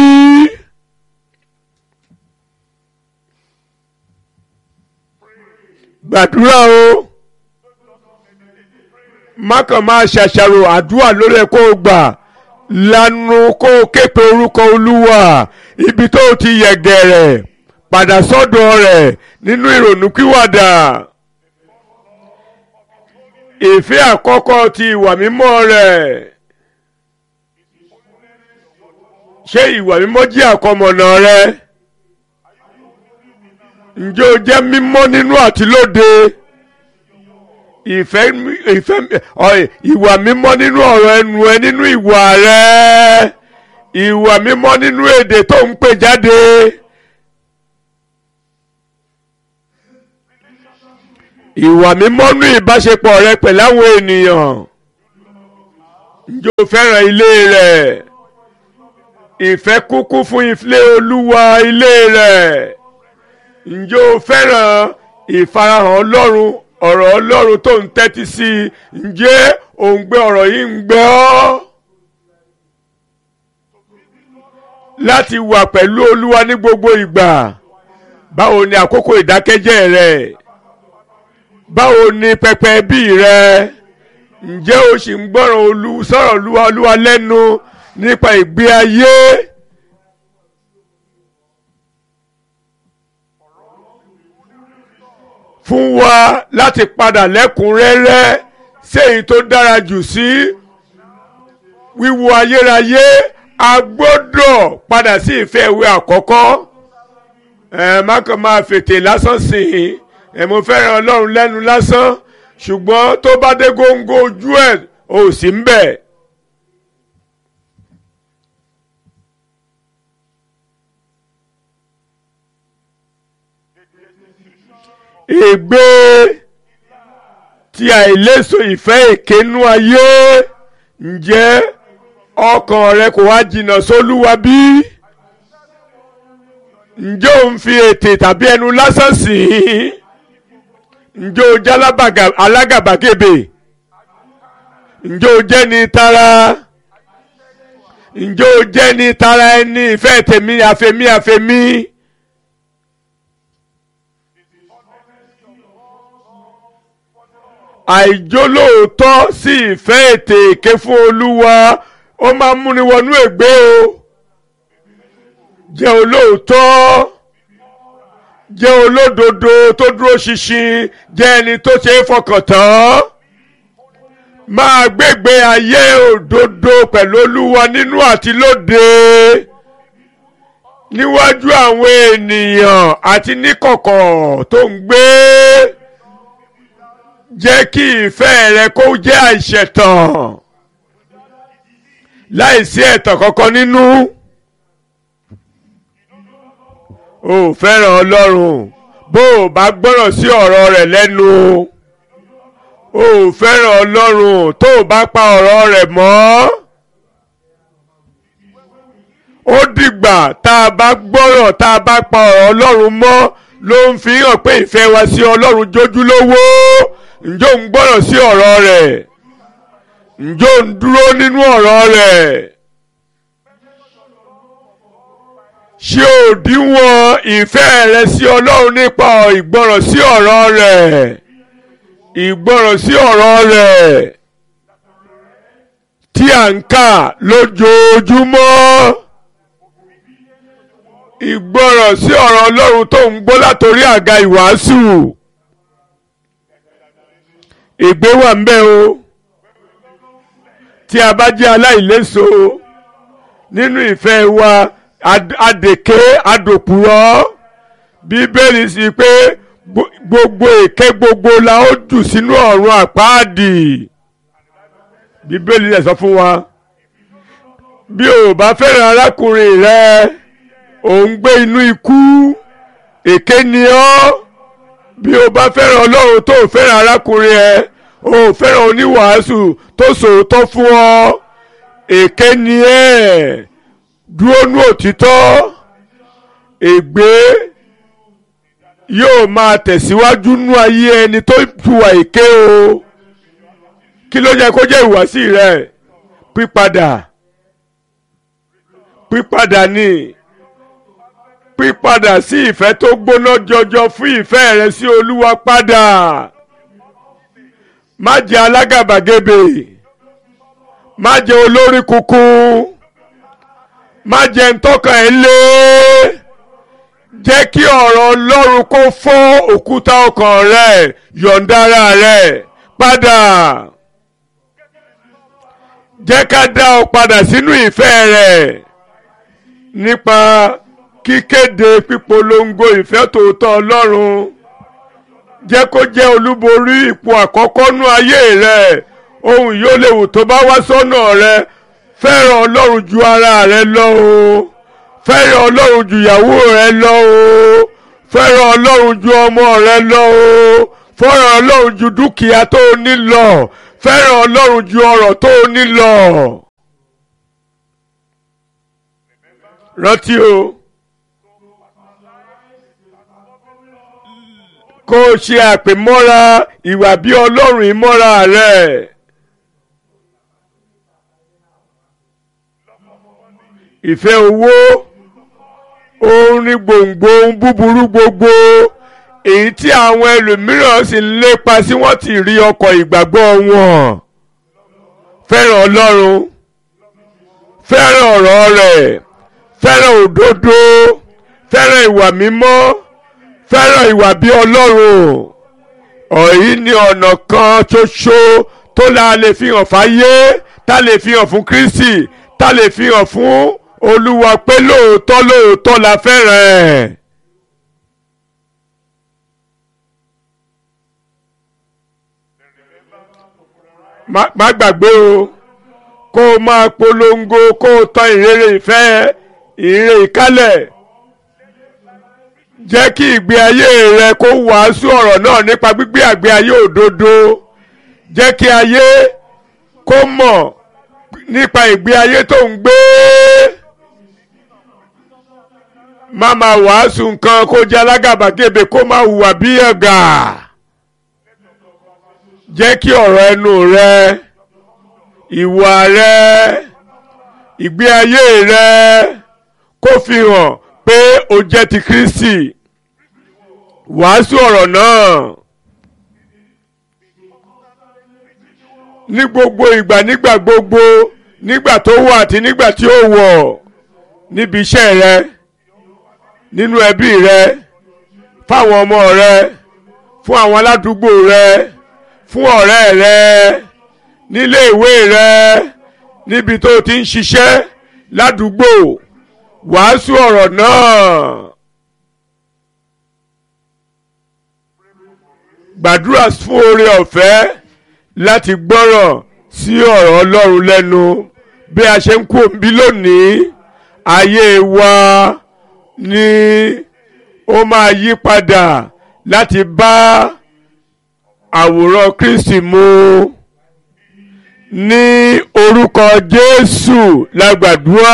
gbàdúrà o má kàn máa ṣàṣàrò àdúrà lórí ẹ kó o gbà lanu kó o ké pe orúkọ Olúwa ibi tó o ti yẹ̀gẹ̀rẹ̀ padà sọ́dọ̀ rẹ̀ nínú ìrònúpìwàdà. ìfẹ́ àkọ́kọ́ ti ìwà mímọ́ rẹ̀. ṣé ìwà mímọ́ jẹ́ àkọmọ̀nà rẹ? ǹjẹ́ o jẹ́ mímọ́ nínú àti lóde? ìfẹ́ ìfẹ́ ìwà mímọ́ nínú ọ̀rọ̀ ẹnu ẹ, nínú ìwà rẹ, ìwà mímọ́ nínú èdè tó ń pè jáde. ìwà mímọ́ nú ìbáṣepọ̀ rẹ pẹ̀lú àwọn ènìyàn. Ǹjẹ́ o fẹ́ràn ilé rẹ̀? Ìfẹ́ kúkú fún ilé Olúwa ilé rẹ̀. Ǹjẹ́ o fẹ́ràn ìfarahàn Ọlọ́run, ọ̀rọ̀ Ọlọ́run tó ń tẹ́tí sí i? Ǹjẹ́ ò ń gbé ọ̀rọ̀ yìí ń gbé ọ́? Láti wà pẹ̀lú Olúwa ní gbogbo ìgbà. Báwo ni àkókò ìdákẹ́jẹ́ rẹ? Báwo ni pẹpẹ ẹbí rẹ? Ǹjẹ́ o sì ń gbọ́ràn olú sọ̀rọ̀ Olúwa Olúwa lẹ́nu nípa ìgbé ayé? Fún wa láti padà lẹ́kùnrẹ́rẹ́ sí èyí tó dára jù sí wíwo ayérayé, a gbọ́dọ̀ padà sí ìfẹ́ ìwé àkọ́kọ́. Ẹ má kàn máa fètè lásán sìn ín, ẹ mo fẹ́ràn Ọlọ́run lẹ́nu lásán, ṣùgbọ́n tó bá dé góńgó ojú ẹ̀ ò sí ń bẹ̀. Ègbé tí àìléso ìfẹ́ èkénú ayé, ǹjẹ́ ọkàn rẹ kò wá jìnnà sólúwa bí? Ǹjẹ́ ò ń fi ètè tàbí ẹnu lásán sìn ín? Ǹjẹ́ o jẹ́ alágàbàgebè? Ǹjẹ́ o jẹ́ ni tara? Ǹjẹ́ o jẹ́ ni tara ẹni ìfẹ́ tèmi àfẹ́mí àfẹ́mí? Àìjólóòótọ́ sí ìfẹ́ ètè èké fún Olúwa ó máa ń múni wọnú ègbé o. Jẹ́ olóòótọ́, jẹ́ olódodo tó dúró ṣinṣin, jẹ́ ẹni tó ṣe é fọkàn tán. Máa gbégbé ayé òdodo pẹ̀lú Olúwa nínú àti lóde, níwájú àwọn ènìyàn àti níkọ̀kọ̀ tó ń gbé. Jẹ́ kí ìfẹ́ rẹ kó jẹ́ àìṣẹ̀tàn, láìsí ẹ̀tàn kankan nínú. O fẹ́ràn Ọlọ́run bó o bá gbọ́ràn sí ọ̀rọ̀ rẹ̀ lẹ́nu. O fẹ́ràn Ọlọ́run tó o bá pa ọ̀rọ̀ rẹ̀ mọ́. Ó dìgbà tá a bá gbọ́ràn tá a bá pa ọ̀rọ̀ Ọlọ́run mọ́ ló ń fi hàn pé ìfẹ́ wa sí Ọlọ́run jójúlówó. Ǹjẹ́ ò ń gbọ́ràn sí ọ̀rọ̀ rẹ̀? Ǹjẹ́ ò ń dúró nínú ọ̀rọ̀ rẹ̀? Ṣé òdiwọ̀n ìfẹ́ rẹ sí Ọlọ́run nípa ìgbọ́ràn sí ọ̀rọ̀ rẹ̀? Ìgbọ́ràn sí ọ̀rọ̀ rẹ̀ tí à ń kà lójoojúmọ́. Ìgbọ́ràn sí ọ̀rọ̀ Ọlọ́run tó ń gbọ́ látòrí àga ìwàásù. Ègbé wà ń bẹ o. Tí a bá jẹ́ aláìléso nínú ìfẹ́ wa, adèké adòpùrọ́. Bíbélì sì pé gbogbo èké gbogbo la ó jù sínú ọ̀run àpáàdì. Bíbélì rẹ̀ sọ fún wa, bí o bá fẹ́ràn arákùnrin rẹ, ò ń gbé inú ikú, èké ni ọ́. Bí o bá fẹ́ràn Ọlọ́run tó fẹ́ràn arákùnrin ẹ, o fẹ́ràn oníwàásù tó sòótọ́ fún ọ, èké ni ẹ́. Dúró nú òtítọ́. Ègbé yóò máa tẹ̀síwájú nú ayé ẹni tó hùwà èké o. Kí ló yẹ kó jẹ́ ìhùwàsí rẹ? Pípadà. Pípadà ni. Pípadà sí ìfẹ́ tó gbóná jọjọ fún ìfẹ́ rẹ sí Olúwa padà. Má jẹ́ alágàbàgebè. Má jẹ́ olórí kunkun. Má jẹ́ ntọ́kàn ẹ̀ lé. Jẹ́ kí ọ̀rọ̀ Ọlọ́run kó fọ́ òkúta ọkàn rẹ̀, yọ̀ǹda ara rẹ̀ padà. Jẹ́ ká dá ọ padà sínú ìfẹ́ rẹ̀ nípa kíkéde pípolongo ìfẹ́ tòótọ́ Ọlọ́run. Jẹ́ kó jẹ́ olúborí ipò àkọ́kọ́ nú ayé rẹ̀. Ohun yóò léwu tó bá wá sọ́nà rẹ̀. Fẹ́ràn Ọlọ́run ju ara rẹ lọ o. Fẹ́ràn Ọlọ́run ju ìyàwó rẹ lọ o. Fẹ́ràn Ọlọ́run ju ọmọ rẹ lọ o. fẹ́ràn ọlọ́run ju dúkìá tó o ní lọ fẹ́ràn ọlọ́run ju ọrọ̀ tó o ní lọ. rántí o kó o ṣe àpèmọ́ra ìwà bí ọlọ́run ìmọ́ra rẹ̀. ìfẹ́ owó òun ni gbòǹgbò ohun búburú gbogbo èyí tí àwọn ẹlòmíràn sì ń lépa sí wọ́n ti rí ọkọ̀ ìgbàgbọ́ wọn. fẹ́ràn ọlọ́run fẹ́ràn ọ̀rọ̀ rẹ̀ fẹ́ràn òdodo fẹ́ràn ìwà mímọ́ fẹ́ràn ìwà bí ọlọ́run. ọ̀yí ni ọ̀nà kan ṣoṣo tó la lè fi hàn fáyé tá lè fi hàn fún Kristi tá lè fi hàn fún Olúwa pé lóòótọ́ lóòótọ́ la fẹ́ràn ẹ̀. má gbàgbé o kó o máa polongo kó o tan ìrere ìfẹ́ ìrere ìkálẹ̀ jẹ́ kí ìgbé ayé rẹ kó wàásù ọ̀rọ̀ náà nípa gbígbé àgbé ayé òdodo jẹ́ kí ayé kó mọ̀ nípa ìgbé ayé tó ń gbé. má máa wàásù nǹkan kó jẹ́ alágàbàgebè kó má hùwà bí ẹ̀gà. jẹ́ kí ọ̀rọ̀ ẹnu rẹ ìwà rẹ ìgbé ayé rẹ kó fi hàn pé o jẹ́ ti Kristi. wàásù ọ̀rọ̀ náà ní gbogbo ìgbà nígbà gbogbo nígbà tó wà àti nígbà tí ó wọ̀ níbi iṣẹ́ rẹ nínú ẹbí rẹ fáwọn ọmọ rẹ fún àwọn aládùúgbò rẹ fún ọ̀rẹ́ rẹ nílé ìwé rẹ níbi tó ti ń ṣiṣẹ́ ládùúgbò wàásù ọ̀rọ̀ náà. gbàdúrà fún oore ọ̀fẹ́ láti gbọ́rọ̀ sí ọ̀rọ̀ Ọlọ́run lẹ́nu bí a ṣe ń kú òǹbí lónìí ayé wa ni ó máa yí padà láti bá àwòrán Kristi mu ní orúkọ Jésù la gbàdúrà.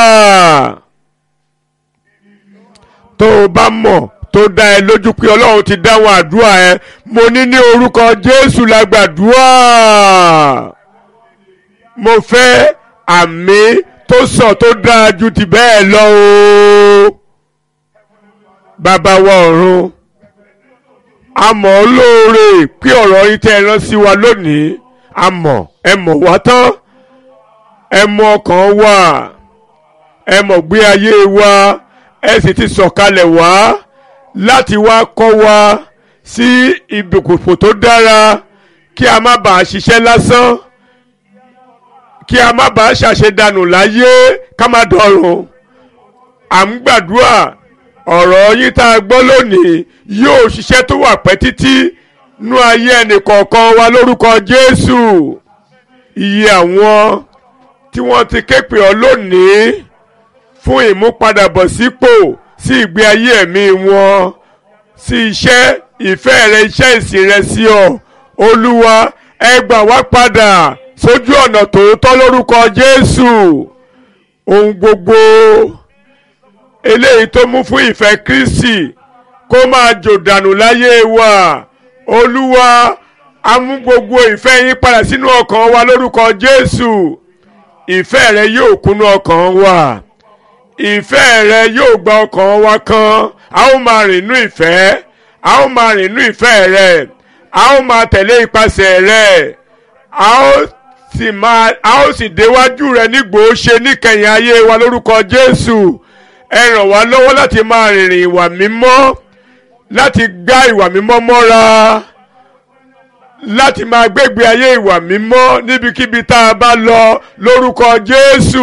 tó o bá mọ̀ tó dá ẹ lójú pé Ọlọ́run ti dáhùn àdúrà ẹ mo ní ní orúkọ Jésù la gbàdúrà. mo fẹ́ àmì tó sọ tó dáa ju ti bẹ́ẹ̀ lọ o. bàbá wa ọ̀run a mọ̀ ọ́ lóore pé ọ̀rọ̀ yín tẹ́ ẹ rán sí wa lónìí a mọ̀ ẹ mọ̀ wá tán ẹ mọ̀ ọkàn wa ẹ mọ̀ gbé ayé wa ẹ sì ti sọ̀kalẹ̀ wá láti wá kọ́ wa sí ibùkún tó dára kí a má bàa ṣiṣẹ́ lásán kí a má bàa ṣàṣedànù láyé ká má dọ̀run. à ń gbàdúrà ọ̀rọ̀ yín tá a gbọ́ lónìí yóò ṣiṣẹ́ tó wà pẹ́ títí nú ayé ẹnìkọ̀ọ̀kan wa lórúkọ Jésù. iye àwọn tí wọ́n ti ké pè ọ́ lónìí fún ìmúpadàbọ̀sípò sí ìgbé ayé ẹ̀mí wọn sí iṣẹ́ ìfẹ́ rẹ iṣẹ́ ìsìn rẹ sí ọ Olúwa ẹ gbà wá padà sójú ọ̀nà tòótọ́ lórúkọ Jésù. ohun gbogbo eléyìí tó mú fún ìfẹ́ Kristi kó máa jò dànù láyé wa Olúwa a mú gbogbo ìfẹ́ yín padà sínú ọkàn wa lórúkọ Jésù. ìfẹ́ rẹ yóò kúnnú ọkàn wa ìfẹ́ rẹ yóò gba ọkàn wa kan a ó máa rìn nínú ìfẹ́ a ó máa rìn nínú ìfẹ́ rẹ a ó máa tẹ̀lé ipasẹ̀ rẹ a ó sì máa a ó sì déwájú rẹ nígbòó ṣe níkẹyìn ayé wa lórúkọ Jésù. ẹ ràn wá lọ́wọ́ láti máa rìnrìn ìwà mímọ́ láti gbá ìwà mímọ́ mọ́ra láti máa gbégbé ayé ìwà mímọ́ níbikíbi tá a bá lọ lórúkọ Jésù.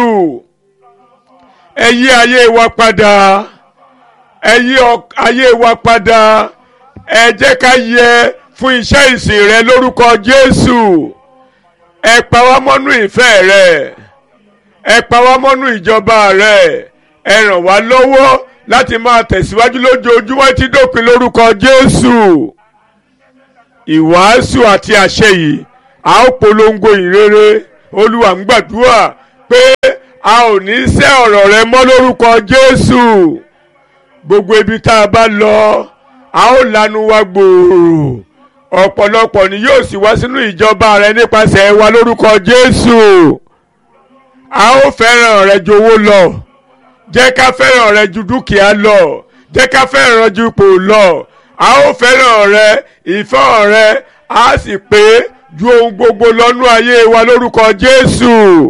ẹ yí ayé wa padà ẹ yí ayé wa padà ẹ jẹ́ ká yẹ fún iṣẹ́ ìsìn rẹ lórúkọ Jésù. ẹ pa wá mọ́nú ìfẹ́ rẹ ẹ pa wá mọ́nú ìjọba rẹ ẹ ràn wá lọ́wọ́ láti máa tẹ̀síwájú lójoojúmọ́ tí dópin lórúkọ Jésù. ìwàásù àti àṣẹ yìí a ó polongo ìrere. Olúwa ń gbàdúrà pé a ò ní sẹ́ ọ̀rọ̀ rẹ mọ́ lórúkọ Jésù. Gbogbo ibi tá a bá lọ a ó lanu wa gbòòrò. Ọ̀pọ̀lọpọ̀ ni yóò sì wá sínú ìjọba rẹ nípasẹ̀ wa lórúkọ Jésù. A ó fẹ́ràn rẹ ju owó lọ. Jẹ́ ká fẹ́ràn rẹ ju dúkìá lọ. Jẹ́ ká fẹ́ràn rẹ ju ipò lọ. A ó fẹ́ràn rẹ, ìfẹ́ rẹ a sì pé ju ohun gbogbo lọ́nú ayé wa lórúkọ Jésù.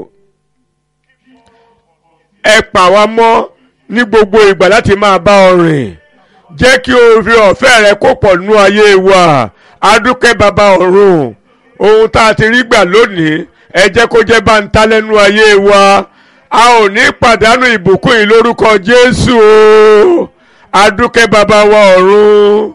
Ẹ pa wá mọ́ ní gbogbo ìgbà láti máa bá ọ rìn. Jẹ́ kí oore ọ̀fẹ́ rẹ kó pọ̀ nínú ayé wa. A dúpẹ́ bàbá ọ̀run. Ohun tá a ti rí gbà lónìí ẹ jẹ́ kó jẹ́ báńtá lẹ́nu ayé wa. A ò ní pàdánù ìbùkún yìí lórúkọ Jésù o. A dúpẹ́ bàbá wa ọ̀run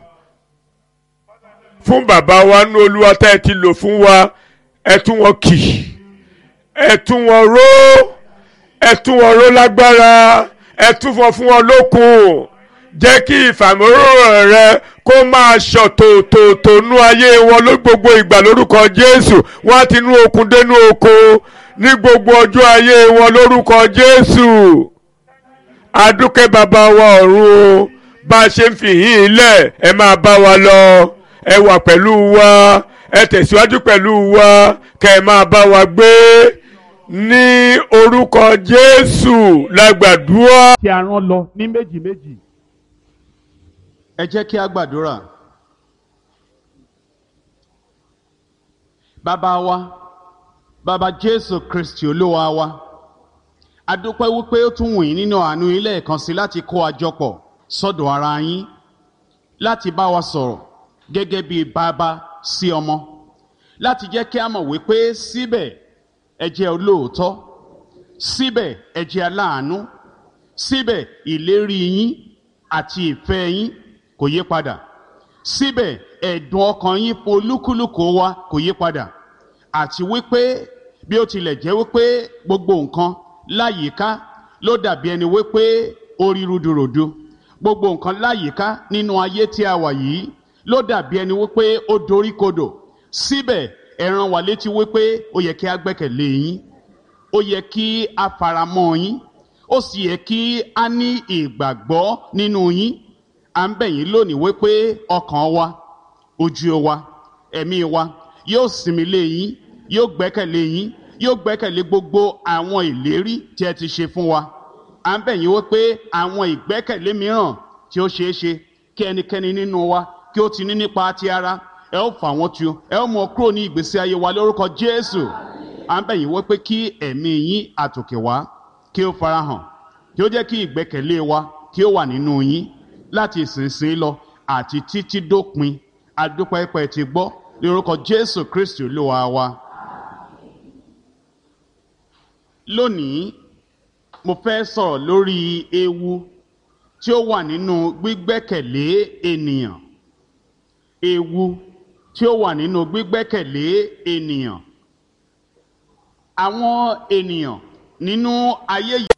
fún bàbá wa nú Olúwa tá ẹ ti lò fún wa. Ẹ tún wọn kì, ẹ tún wọn ró, ẹ tún wọn ró lágbára, ẹ tún wọn fún wọn lókun. Jẹ́ kí ìfàmọ́ràn rẹ kó máa ṣàn tòótòótò nú ayé wọn ló gbogbo ìgbà lórúkọ Jésù. Wọ́n á ti nú okun dénú oko ní gbogbo ọjọ́ ayé wọn lórúkọ Jésù. A dúpẹ́ bàbá wa ọ̀run o. Bá a ṣe ń fi yín ilẹ̀ ẹ máa bá wa lọ. Ẹ wà pẹ̀lú wa, ẹ tẹ̀síwájú pẹ̀lú wa, kẹ́ ẹ máa bá wa gbé ní orúkọ Jésù la gbàdúrà.
Tí a rán lọ ní méjì méjì.
Ẹ jẹ́ kí a gbàdúrà. Bàbá wa, bàbá Jésù Kristi Olúwa wa, a dúpẹ́ wípé ó tún wù yín nínú àánú yín lẹ́ẹ̀kan sí láti kó a jọ pọ̀ sọ́dọ̀ ara yín, láti bá wa sọ̀rọ̀ gẹ́gẹ́ bí bàbá sí ọmọ, láti jẹ́ kí a mọ̀ wípé síbẹ̀ ẹ jẹ́ olóòótọ́, síbẹ̀ ẹ jẹ́ aláàánú, síbẹ̀ ìlérí yín àti ìfẹ́ yín kò yí padà, síbẹ̀ ẹ̀dùn ọkàn yín fún olúkúlùkù wa kò yí padà, àti wípé bí ó tilẹ̀ jẹ́ wípé gbogbo nǹkan láyìíká ló dàbí ẹni wípé ó rí rúdurùdu, gbogbo nǹkan láyìíká nínú ayé tí a wà yìí ló dàbí ẹni wípé ó doríkodò, síbẹ̀ ẹ rán wa létí wípé ó yẹ kí a gbẹ́kẹ̀lé yín, ó yẹ kí a faramọ́ yín, ó sì yẹ kí a ní ìgbàgbọ́ nínú yín. À ń bẹ̀ yín lónìí wípé ọkàn wa, ojú wa, ẹ̀mí wa yóò sinmi lé yín, yóò gbẹ́kẹ̀lé yín, yóò gbẹ́kẹ̀lé gbogbo àwọn ìlérí tí ẹ ti ṣe fún wa. À ń bẹ̀ yín wípé àwọn ìgbẹ́kẹ̀lé mìíràn tí ó ṣeé ṣe kí ẹnikẹ́ni nínú wa kí ó ti ní nípa ti ara, ẹ ó fà wọ́n tu, ẹ ó mú ọ kúrò ní ìgbésí ayé wa lórúkọ Jésù. À ń bẹ̀ yín wípé kí ẹ̀mí yín àtòkè wá kí ó farahàn, kí ó jẹ́ kí ìgbẹ́kẹ̀lé wa kí ó wà nínú yín láti ìsinsìnyí lọ àti títí dópin. A dúpẹ́ pé ẹ ti gbọ́ lórúkọ Jésù Kristi Olúwa wa. Lónìí mo fẹ́ sọ̀rọ̀ lórí ewu tí ó wà nínú gbígbẹ́kẹ̀lé ènìyàn. Ewu tí ó wà nínú gbígbẹ́kẹ̀lé ènìyàn. Àwọn ènìyàn nínú ayé yìí